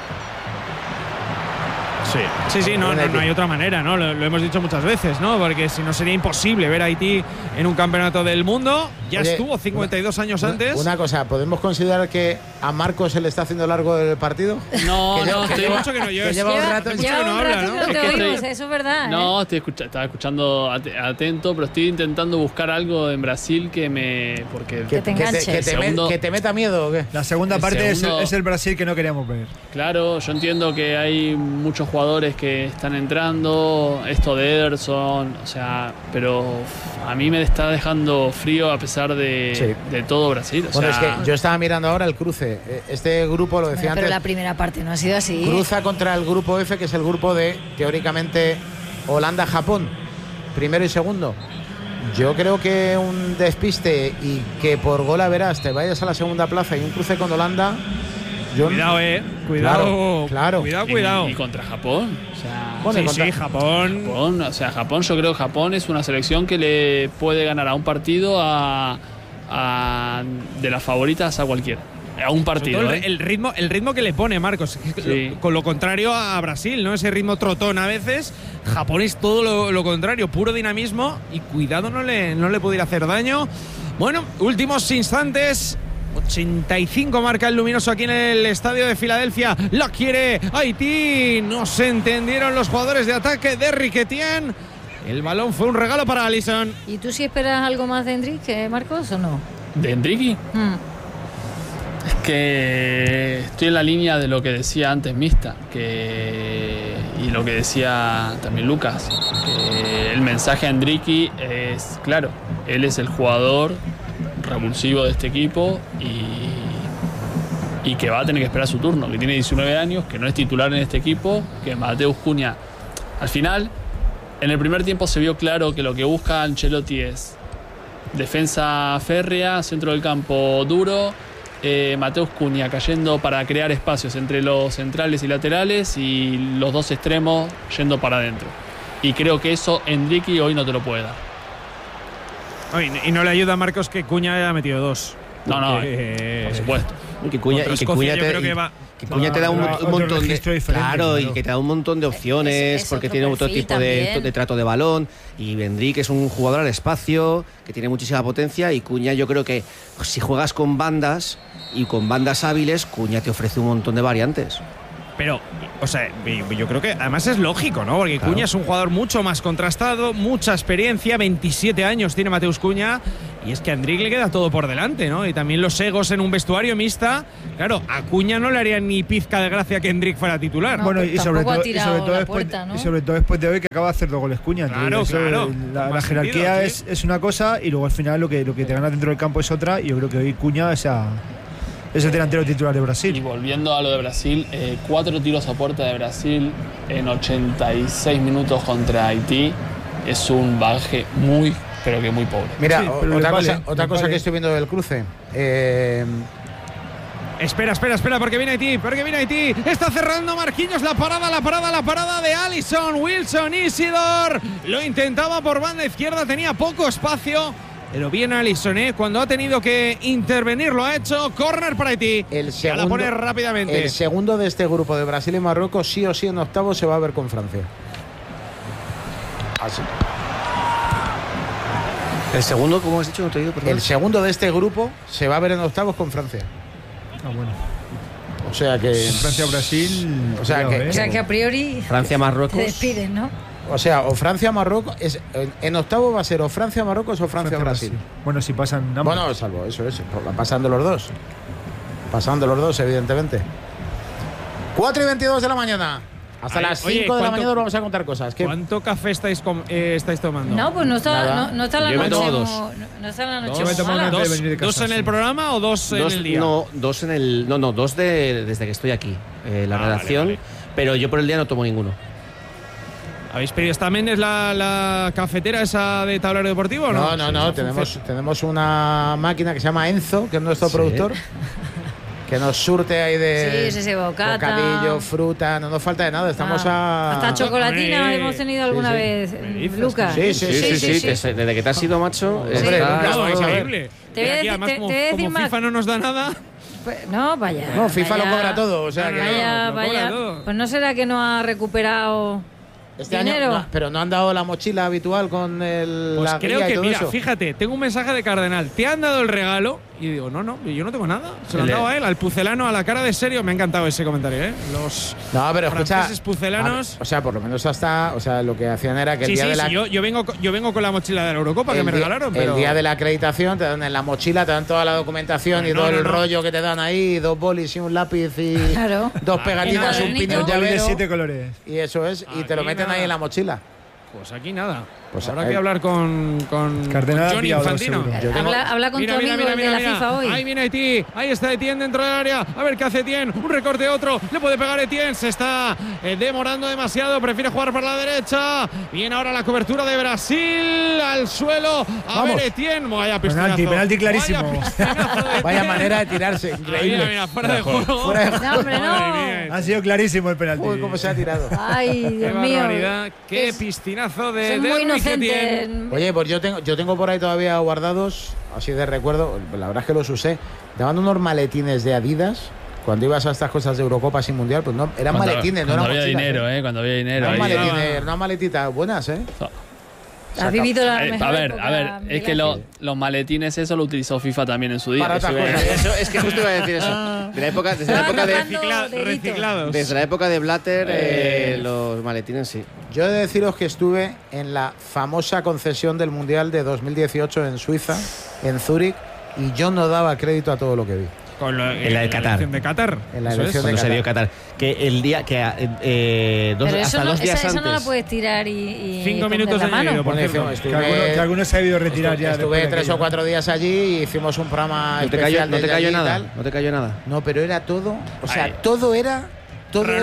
Sí, no hay otra manera, ¿no? Lo hemos dicho muchas veces, ¿no? Porque si no sería imposible ver a Haití en un campeonato del mundo. Estuvo 52 años antes. Una cosa, ¿podemos considerar que a Marcos se le está haciendo largo el partido? No, estoy mucho que no yo. Lleva un rato que no habla, ¿no? Que te oímos, eso es verdad. No, estaba escuchando atento, pero estoy intentando buscar algo en Brasil que me. Porque que te enganches. Que te meta miedo ¿o qué? La segunda parte es el Brasil que no queríamos ver. Claro, yo entiendo que hay muchos jugadores que están entrando, esto de Ederson, o sea, pero a mí me está dejando frío a pesar de todo Brasil. Bueno, es que yo estaba mirando ahora el cruce. Este grupo, lo decía antes. Pero la primera parte no ha sido así. Cruza contra el grupo F, que es el grupo de, teóricamente, Holanda-Japón, primero y segundo. Yo creo que un despiste y que por gol a verás te vayas a la segunda plaza y un cruce con Holanda. Cuidado, claro. Cuidado. Y contra Japón. O sea, bueno, sí, Japón. O sea, Japón, yo creo que Japón es una selección que le puede ganar a un partido de las favoritas a cualquiera. A un partido. El ritmo que le pone Marcos. Con lo contrario a Brasil, ¿no? Ese ritmo trotón a veces. Japón es todo lo contrario, puro dinamismo. Y cuidado, no le pudiera hacer daño. Bueno, últimos instantes. 85 marca el luminoso aquí en el estadio de Filadelfia. La quiere Haití. No se entendieron los jugadores de ataque de Derrick Etienne. El balón fue un regalo para Alisson. ¿Y tú sí esperas algo más de Endrick, Marcos, o no? ¿De Endricky? Es que estoy en la línea de lo que decía antes Mista y lo que decía también Lucas, que el mensaje a Endricky es claro, él es el jugador revulsivo de este equipo y que va a tener que esperar su turno, que tiene 19 años, que no es titular en este equipo, que Mateus Cunha al final, en el primer tiempo se vio claro que lo que busca Ancelotti es defensa férrea, centro del campo duro, Mateus Cunha cayendo para crear espacios entre los centrales y laterales y los dos extremos yendo para adentro, y creo que eso Endricky hoy no te lo puede dar. Y no le ayuda a Marcos que Cunha haya metido 2. No, por supuesto. Y que Cuña, Contra y que Escocia, Cuña yo te, creo que y- va- que Cuña te da un Otro montón de registro diferente, claro, y claro. que te da un montón de opciones Es porque otro tiene otro perfil tipo de también. trato de balón. Y Endrick es un jugador al espacio que tiene muchísima potencia, y Cuña, yo creo que si juegas con bandas y con bandas hábiles, Cuña te ofrece un montón de variantes. Pero, o sea, yo creo que además es lógico, ¿no? Porque Claro. Cuña es un jugador mucho más contrastado, mucha experiencia, 27 años tiene Mateus Cuña, y es que a Endrick le queda todo por delante, ¿no? Y también los egos en un vestuario mixta. Claro, a Cuña no le haría ni pizca de gracia que Endrick fuera titular. No, Bueno, pero y sobre, tampoco ha todo, tirado la puerta, ¿no? y sobre todo después de hoy, que acaba de hacer 2 goles Cuña. Entonces, Claro, eso, claro. La Más jerarquía sentido, sí. es una cosa, y luego al final lo que te gana dentro del campo es otra, y yo creo que hoy Cuña es el delantero titular de Y Brasil. volviendo a lo de Brasil, 4 tiros a puerta de Brasil en 86 minutos contra Haití. Es un bagaje muy, pero que muy pobre. Mira, Sí, pero otra les cosa, vale, otra les cosa vale. que estoy viendo del cruce. Espera, porque viene Haití. Está cerrando Marquinhos, la parada de Alisson, Wilson, Isidor. Lo intentaba por banda izquierda, tenía poco espacio. Pero bien Alisson, cuando ha tenido que intervenir lo ha hecho. Córner para Haití. Ya la pone rápidamente. El segundo de este grupo de Brasil y Marruecos, sí o sí en octavos se va a ver con Francia. Así. El segundo, ¿cómo has dicho? No te digo, perdón. El segundo de este grupo se va a ver en octavos con Francia. Ah, bueno. O sea que. Francia-Brasil. O sea que- O sea que a priori Francia-Marruecos. te despides, ¿no? O sea, o Francia-Marruecos. En octavo va a ser o Francia-Marruecos o Francia-Brasil. Bueno, si pasan ambos. Bueno, salvo eso es. Pasando los dos. Pasando los dos, evidentemente. 4:22 de la mañana. Hasta Ay, las 5 oye, de la ¿cuánto- mañana os vamos a contar cosas. ¿Qué? ¿Cuánto café estáis tomando? No, pues no está, Nada. no está la Yo me noche. tomo No está la noche. Yo me tomo mala. una antes de venir de ¿Dos casa, en el sí. programa o dos en el día? Dos en el. No, dos desde que estoy aquí, la Ah, redacción. vale. Pero yo por el día no tomo ninguno. ¿Habéis pedido también es la cafetera esa de tablero deportivo o no? No. Tenemos una máquina que se llama Enzo, que es nuestro Sí. productor, que nos surte ahí de Sí, bocata. bocadillo, fruta, no nos falta de nada. Estamos Hasta chocolatina Hombre. hemos tenido alguna Sí, sí. vez, ¿Qué dices? Lucas. Sí. Desde que te has ido, macho. Hombre, está- Lucas, No, vamos a ver. increíble. Te voy a Y aquí, decir- además, te como, voy a decir como más. FIFA no nos da nada. Pues, no, vaya. No, FIFA lo vaya. cobra todo, o sea que Vaya, lo cobra vaya. todo. Pues no será que no ha recuperado este dinero. año, pero no han dado la mochila habitual con Pues la creo guía y que, todo mira, eso. fíjate, tengo un mensaje de Cardenal. ¿Te han dado el regalo? Y digo, no, yo no tengo nada. Se lo han dado a él, al pucelano, a la cara de serio. Me ha encantado ese comentario, ¿eh? Los No, pero escucha, franceses pucelanos. o sea, por lo menos hasta, o sea, lo que hacían era que el Sí, día sí, de la sí, yo vengo con la mochila de la Eurocopa que el me día- regalaron, pero el día de la acreditación te dan en la mochila, te dan toda la documentación y No, todo no, el no. rollo que te dan ahí, 2 bolis y un lápiz y Claro. 2 Aquí pegatinas, nada, un niño. pino, un Ya viene llavero, 7 colores. y eso es, y te lo Aquí meten nada. ahí en la mochila. pues aquí nada. Pues Habrá ahí- que hablar con Cardenal ha Johnny pillado dos, Infantino. seguro. Yo tengo- Habla con tu amigo el de la FIFA hoy. Ahí viene Etienne, ahí está Etienne dentro del área. A ver qué hace Etienne. Un recorte otro. Le puede pegar Etienne. Se está demorando demasiado. Prefiere jugar por la derecha. Viene ahora la cobertura de Brasil al suelo. A Vamos. ver Etienne. Vaya pistinazo. Penalti clarísimo. Vaya pistinazo de Vaya Etienne. manera de tirarse, Ah, increíble. Mira, fuera de juego. Fuera de No, hombre, no. Madre mía. Ha sido clarísimo el penalti. Uy, cómo se ha tirado. Ay, Qué Dios mío. barbaridad. Qué Es- pistinazo de Soy muy Derrick inocente. Etienne. Oye, pues yo tengo por ahí todavía guardados, así de recuerdo, la verdad es que los usé. Te daban unos maletines de Adidas cuando ibas a estas cosas de Eurocopa sin mundial, pues no, eran maletines, no cuando eran había mochilas, dinero, cuando había dinero. Eran ahí. maletines, unas maletitas buenas, Has vivido la mejor A ver, época, es que Miguel. los maletines eso lo utilizó FIFA también en su día. Para Eso otras iba a cosas. decir. Eso, es que justo iba a decir eso. Desde la época de, Recicla- deditos. Reciclados. desde la época de Blatter, los maletines sí. Yo he de deciros que estuve en la famosa concesión del Mundial de 2018 en Suiza, en Zúrich, y yo no daba crédito a todo lo que vi. Con En la de Qatar. elección de Qatar. En la Eso elección es. de Cuando se dio Qatar. Qatar. Que el día que Pero eso hasta no, 2 días esa no la antes. puedes tirar y 5 tender minutos la de mano. vídeo, por Bueno, cierto. estuve- Que algunos se ha debido retirar ya. Estuve después de 3 o aquello. 4 días allí y hicimos un programa No te especial cayó desde nada. allí y tal. No te cayó nada. No, pero era todo, o sea, Ay. todo era Raruno.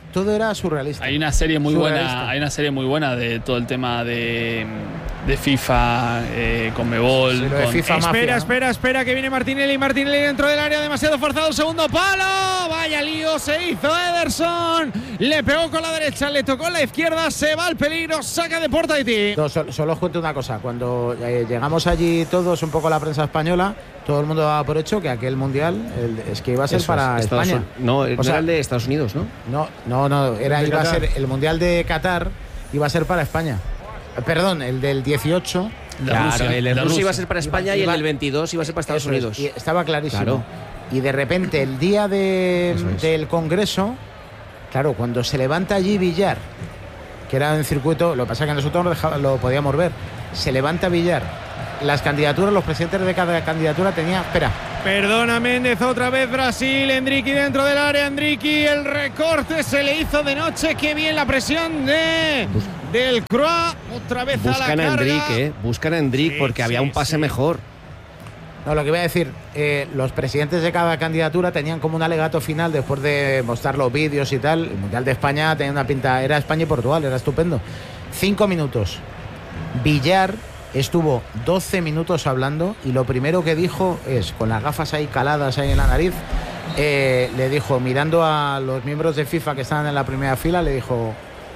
todo era surrealista. Hay una serie muy Surrealista. buena, hay una serie muy buena de todo el tema de FIFA, Conmebol. Sí, lo de con- FIFA mafia, ¿no? Espera, que viene Martinelli dentro del área, demasiado forzado, segundo palo, vaya lío, se hizo Ederson, le pegó con la derecha, le tocó la izquierda, se va al peligro, saca de Porta Haití. No, solo os cuento una cosa, cuando llegamos allí todos, un poco la prensa española, todo el mundo daba por hecho que aquel mundial es que iba a ser Eso para es, España. No, O no sea, era el de Estados Unidos, ¿no? No, iba a Qatar. ser el mundial de Qatar, iba a ser para España. Perdón, el del 18. de Rusia, el de de Rusia iba a Rusia. ser para España y el del 22 iba a ser para Estados Eso es, Unidos. y estaba clarísimo. Claro. Y de repente, el día Eso es. del Congreso, claro, cuando se levanta allí Villar, que era en circuito, lo que pasa es que nosotros lo podíamos ver, se levanta Villar. Las candidaturas, los presidentes de cada candidatura tenían. Espera. Perdona Méndez, otra vez Brasil, Endricky dentro del área, Endricky, el recorte se le hizo de noche, qué bien la presión del Croix, otra vez a Buscan la a carga. Endrick, buscan a Endrick Sí, porque había sí, un pase sí. mejor. No, lo que voy a decir, los presidentes de cada candidatura tenían como un alegato final después de mostrar los vídeos y tal. El Mundial de España tenía una pinta, era España y Portugal, era estupendo. 5 minutos. Villar estuvo 12 minutos hablando y lo primero que dijo es, con las gafas ahí caladas ahí en la nariz, le dijo, mirando a los miembros de FIFA que estaban en la primera fila, le dijo: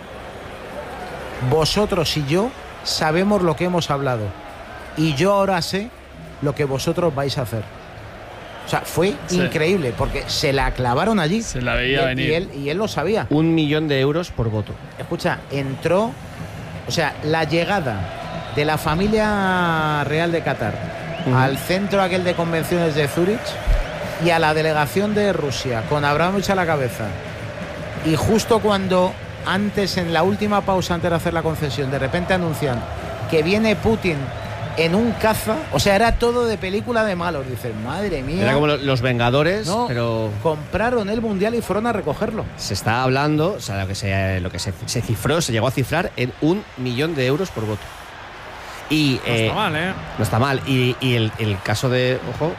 vosotros y yo sabemos lo que hemos hablado y yo ahora sé lo que vosotros vais a hacer. O sea, fue Sí. increíble porque se la clavaron allí. Se la veía y, venir. Y él lo sabía. 1 millón de euros por voto. Escucha, entró, o sea, la llegada de la familia real de Qatar al centro aquel de convenciones de Zúrich y a la delegación de Rusia con Abramovich a la cabeza. Y justo cuando antes, en la última pausa antes de hacer la concesión, de repente anuncian que viene Putin en un caza, o sea, era todo de película de malos. Dicen, madre mía. Era como los Vengadores, No, pero compraron el mundial y fueron a recogerlo. se está hablando, o sea, lo que se cifró, se llegó a cifrar en 1 millón de euros por voto. Y No está mal, ¿eh? no está mal. Y el caso de, ojo,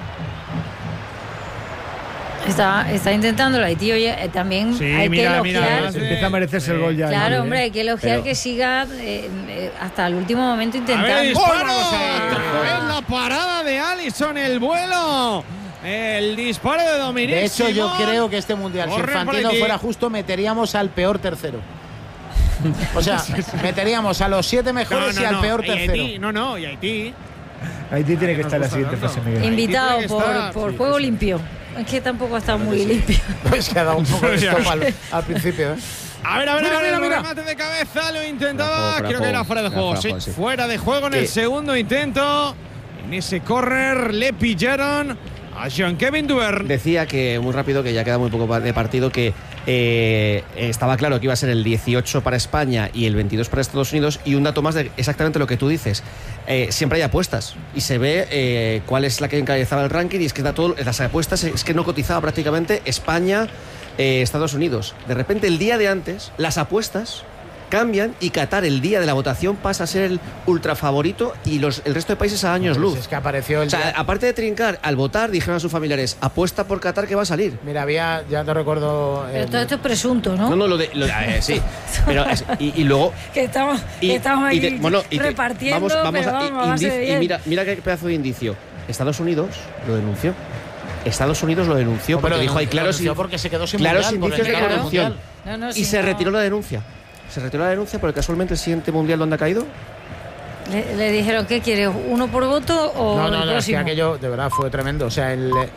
Está intentando el Haití, oye, también Sí, hay mira, que elogiar. más, Empieza a merecerse el gol ya. Claro, ¿eh? hombre, hay que elogiar Pero- que siga hasta el último momento A intentando. ver, disparo. vamos Es la parada de Alisson, el vuelo. El disparo de Dominic De hecho, yo Simón. creo que este mundial, si Corre por Infantino Haití. fuera justo, meteríamos al peor tercero. O sea, meteríamos a los 7 mejores y al peor y tercero. Haití, y Haití. Haití tiene que Nos estar en la gusta siguiente tanto. fase, Miguel. Invitado Haití tiene que estar, por sí, juego sí. limpio. Es que tampoco ha estado muy limpio. Pues que ha dado un poco de stop al principio. ¿eh? A ver, Mira. el remate de cabeza, lo intentaba. Fuera de Creo que era fuera de juego. Sí, fuera de juego en el Que- segundo intento. En ese córner le pillaron a Jean-Kevin Duverne. decía que muy rápido, que ya queda muy poco de partido, que estaba claro que iba a ser el 18 para España y el 22 para Estados Unidos. Y un dato más de exactamente lo que tú dices. Siempre hay apuestas y se ve cuál es la que encabezaba el ranking, y es que da todo, las apuestas es que no cotizaba prácticamente España, Estados Unidos. De repente, el día de antes, las apuestas cambian y Qatar, el día de la votación, pasa a ser el ultra favorito y el resto de países a años luz. Es que apareció el O sea, día- aparte de trincar, al votar dijeron a sus familiares: apuesta por Qatar que va a salir. Mira, había, ya te recuerdo. Pero todo esto es presunto, ¿no? No, sí. Pero y luego. Que estamos Y, aquí y repartiendo, pero vamos, va a ser bien. mira qué pedazo de indicio. Estados Unidos lo denunció. Estados Unidos lo denunció porque dijo: hay claros porque se quedó sin claros mundial, porque indicios de se quedó sin corrupción. mundial. No, Y si se no- retiró la denuncia. Se retiró la denuncia porque casualmente el siguiente mundial, ¿dónde ha caído? Le dijeron, ¿qué quieres? ¿Uno por voto o No, el es que próximo? aquello de verdad fue tremendo. O sea,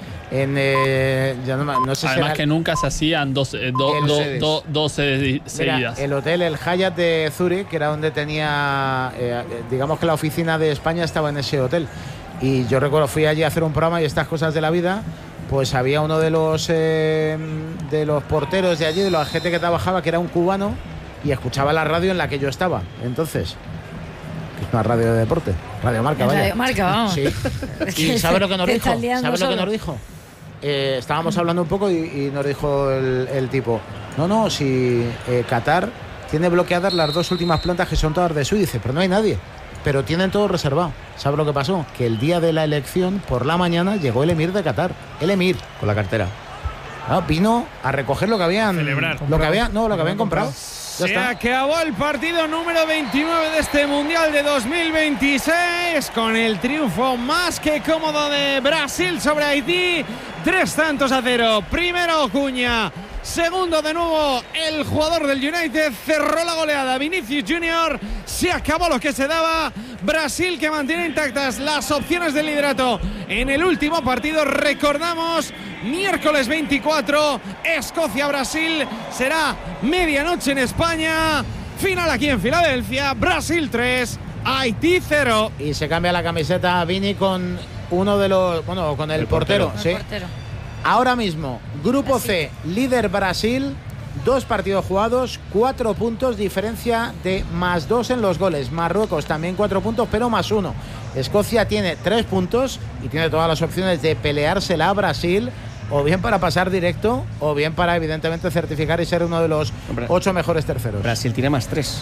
ya no sé si Además era- que nunca se hacían dos sedes Mira, seguidas. el hotel, el Hyatt de Zúrich, que era donde tenía, digamos que la oficina de España estaba en ese hotel. Y yo recuerdo, fui allí a hacer un programa y estas cosas de la vida, pues había uno de los porteros de allí, de la gente que trabajaba, que era un cubano, y escuchaba la radio en la que yo estaba. Entonces, que es una radio de deporte, Radio Marca, En vaya. Radio Marca, vamos. Sí. Es ¿Y que sabe lo que nos te dijo? estás liando ¿Sabe lo que solo. nos dijo? Estábamos hablando un poco y nos dijo el tipo: no, si Qatar tiene bloqueadas las 2 últimas plantas que son todas de Suiza. Dice, pero no hay nadie. Pero tienen todo reservado. ¿Sabe lo que pasó? Que el día de la elección, por la mañana, llegó el emir de Qatar. El emir. Con la cartera. No, vino a recoger lo que habían. Celebrar. Lo que habían comprado. Ya Se está. acabó el partido número 29 de este Mundial de 2026 con el triunfo más que cómodo de Brasil sobre Haití. 3-0. Primero Cuña. Segundo de nuevo el jugador del United. Cerró la goleada Vinicius Junior. Se acabó lo que se daba. Brasil que mantiene intactas las opciones del liderato en el último partido. Recordamos, miércoles 24, Escocia-Brasil. Será medianoche en España. Final aquí en Filadelfia. Brasil 3, Haití 0. Y se cambia la camiseta Vini con uno de los. Bueno, con el portero. El Sí. portero. Ahora mismo, Grupo C, líder Brasil, 2 partidos jugados, 4 puntos, diferencia de +2 en los goles. Marruecos también 4 puntos, pero +1. Escocia tiene 3 puntos y tiene todas las opciones de peleársela a Brasil, o bien para pasar directo, o bien para evidentemente certificar y ser uno de los 8 mejores terceros. Brasil tiene +3.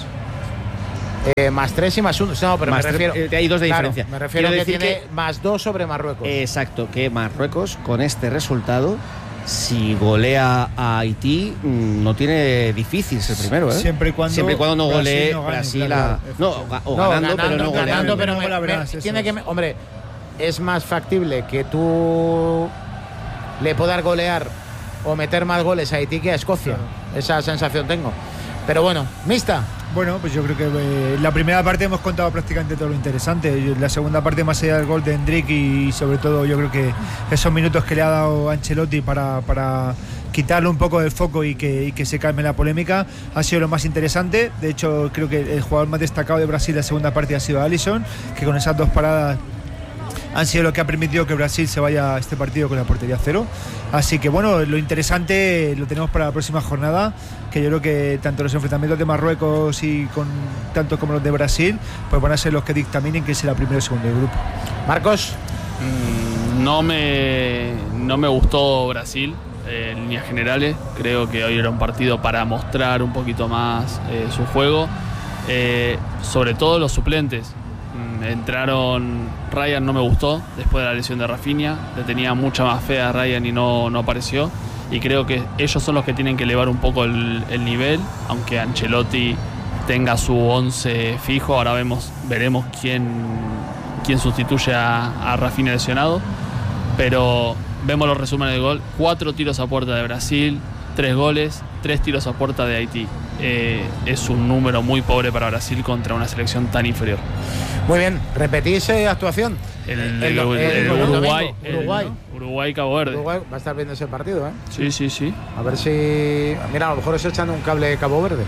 +3 y +1. No, pero Más me refiero. hay 2 de claro, diferencia. me refiero Quiero que decir tiene +2 sobre Marruecos. Exacto, que Marruecos con este resultado, si golea a Haití, no tiene difícil ser primero, ¿eh? Siempre y cuando no golee no gane, Brasil claro. ganando, pero no goleando. ganando, pero No me- la me- verás, eso tiene es. que hombre, es más factible que tú le puedas golear o meter más goles a Haití que a Escocia. Esa sensación tengo. Pero bueno, mixta. Bueno, pues yo creo que la primera parte hemos contado prácticamente todo lo interesante. La segunda parte, más allá del gol de Hendrik y sobre todo yo creo que esos minutos que le ha dado Ancelotti para quitarle un poco del foco y que se calme la polémica, ha sido lo más interesante. De hecho, creo que el jugador más destacado de Brasil en la segunda parte ha sido Alisson, que con esas 2 paradas han sido lo que ha permitido que Brasil se vaya a este partido con la portería 0. Así que bueno, lo interesante lo tenemos para la próxima jornada, que yo creo que tanto los enfrentamientos de Marruecos y con tanto como los de Brasil, pues van a ser los que dictaminen quién será primero y segundo del grupo. Marcos. No me gustó Brasil en líneas generales. Creo que hoy era un partido para mostrar un poquito más su juego. Sobre todo los suplentes. Entraron, Ryan no me gustó después de la lesión de Rafinha. Le tenía mucha más fe a Ryan y no apareció. Y creo que ellos son los que tienen que elevar un poco el nivel. Aunque Ancelotti tenga su 11 fijo, ahora veremos quién sustituye a Rafinha lesionado. Pero vemos los resúmenes del gol: 4 tiros a puerta de Brasil, 3 goles, 3 tiros a puerta de Haití. Es un número muy pobre para Brasil contra una selección tan inferior. Muy bien, repetís actuación. El Uruguay. Uruguay-Cabo Verde. Uruguay va a estar viendo ese partido, ¿eh? Sí. A ver si. Mira, a lo mejor es echando un cable de Cabo Verde.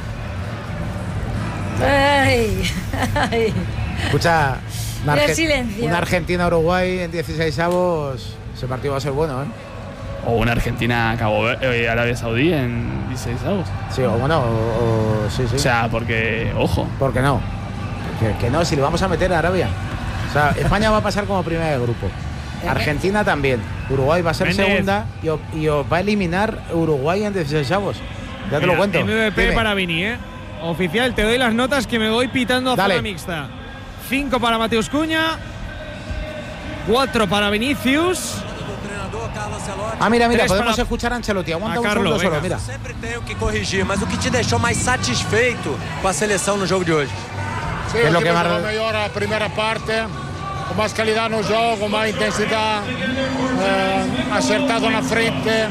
Ay, ay. Escucha, Qué silencio. una Argentina-Uruguay en 16avos. Ese partido va a ser bueno, ¿eh? O una Argentina-Cabo Verde, Arabia Saudí en 16avos. Sí, o bueno, sí. O sea, porque, ojo. ¿Por qué no? Que no, si le vamos a meter a Arabia. O sea, España va a pasar como primera de grupo. Argentina también. Uruguay va a ser Méndez. segunda y os va a eliminar Uruguay en 16avos. Ya te lo cuento. MVP Dime. para Vini, ¿eh? Oficial, te doy las notas que me voy pitando a Dale. zona mixta. 5 para Mateus Cunha, 4 para Vinicius. Ah, mira, 3 podemos para- escuchar a Ancelotti. Aguanta a un Carlos, segundo solo, venga. mira. Sempre tenho que corrigir, mas o que te deixou mais satisfeito com a seleção no jogo de hoje? Sí, Es lo que hicimos más- una mejor la primera parte, con más calidad en el juego, con más intensidad, acertado en la frente,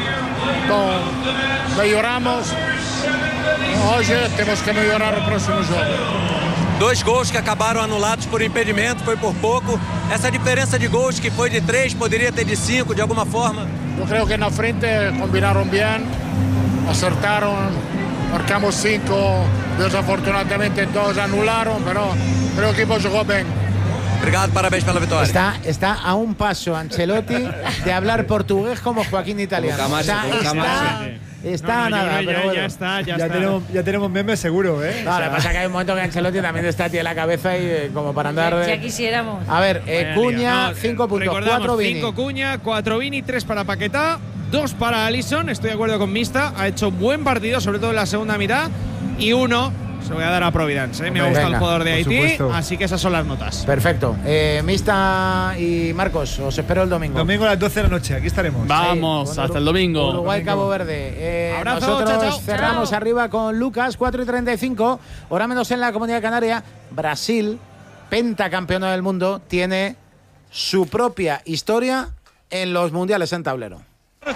mejoramos. Hoy tenemos que mejorar el próximo juego. 2 gols que acabaram anulados por impedimento, foi por pouco. Essa diferença de gols que foi de 3, poderia ter de 5 de alguma forma. Yo creo que en la frente combinaron bien, acertaron, marcamos 5, desafortunadamente 2 anularon, pero creo que el equipo jugó bien. Obrigado, parabéns pela vitória. Está a un paso Ancelotti de hablar portugués como Joaquín Italiano. Poca O sea, más, poca más. No, está yo nada, creo pero bueno. ya está. Ya tenemos memes seguro, ¿eh? No, lo que pasa es que hay un momento que Ancelotti también está aquí en la cabeza y como para andar. Ya quisiéramos. A ver, Vaya Cuña, lío. 5 puntos, Recordamos, 4 Vini. 5 Cuña, 4 Vini, 3 para Paquetá, 2 para Alisson. Estoy de acuerdo con Mista. Ha hecho buen partido, sobre todo en la segunda mitad. Y 1 Se lo voy a dar a Providence. Me Venga, gusta el jugador de por Haití, supuesto. así que esas son las notas. Perfecto. Mista y Marcos, os espero el domingo. Domingo a las 12 de la noche, aquí estaremos. Vamos, Con hasta el domingo. Uruguay-Cabo Verde. Abrazo, Nosotros chao, chao. cerramos Chao. arriba con Lucas, 4:35. Hora menos en la Comunidad Canaria. Brasil, pentacampeona del mundo, tiene su propia historia en los mundiales en tablero. Ahí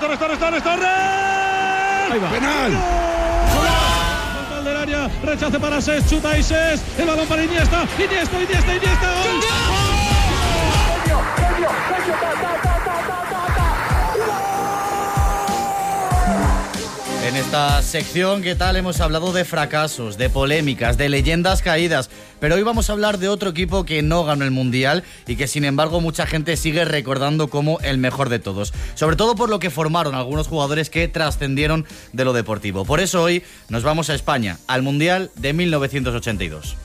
va. Penal. Del área, rechace para Ses, chuta y Ses, el balón para Iniesta. ¡Gol! En esta sección, ¿qué tal? Hemos hablado de fracasos, de polémicas, de leyendas caídas, pero hoy vamos a hablar de otro equipo que no ganó el Mundial y que sin embargo mucha gente sigue recordando como el mejor de todos, sobre todo por lo que formaron algunos jugadores que trascendieron de lo deportivo. Por eso hoy nos vamos a España, al Mundial de 1982.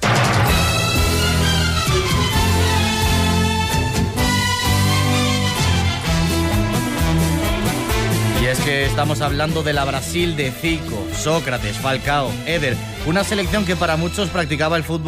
Y es que estamos hablando de la Brasil de Zico, Sócrates, Falcao, Éder, una selección que para muchos practicaba el fútbol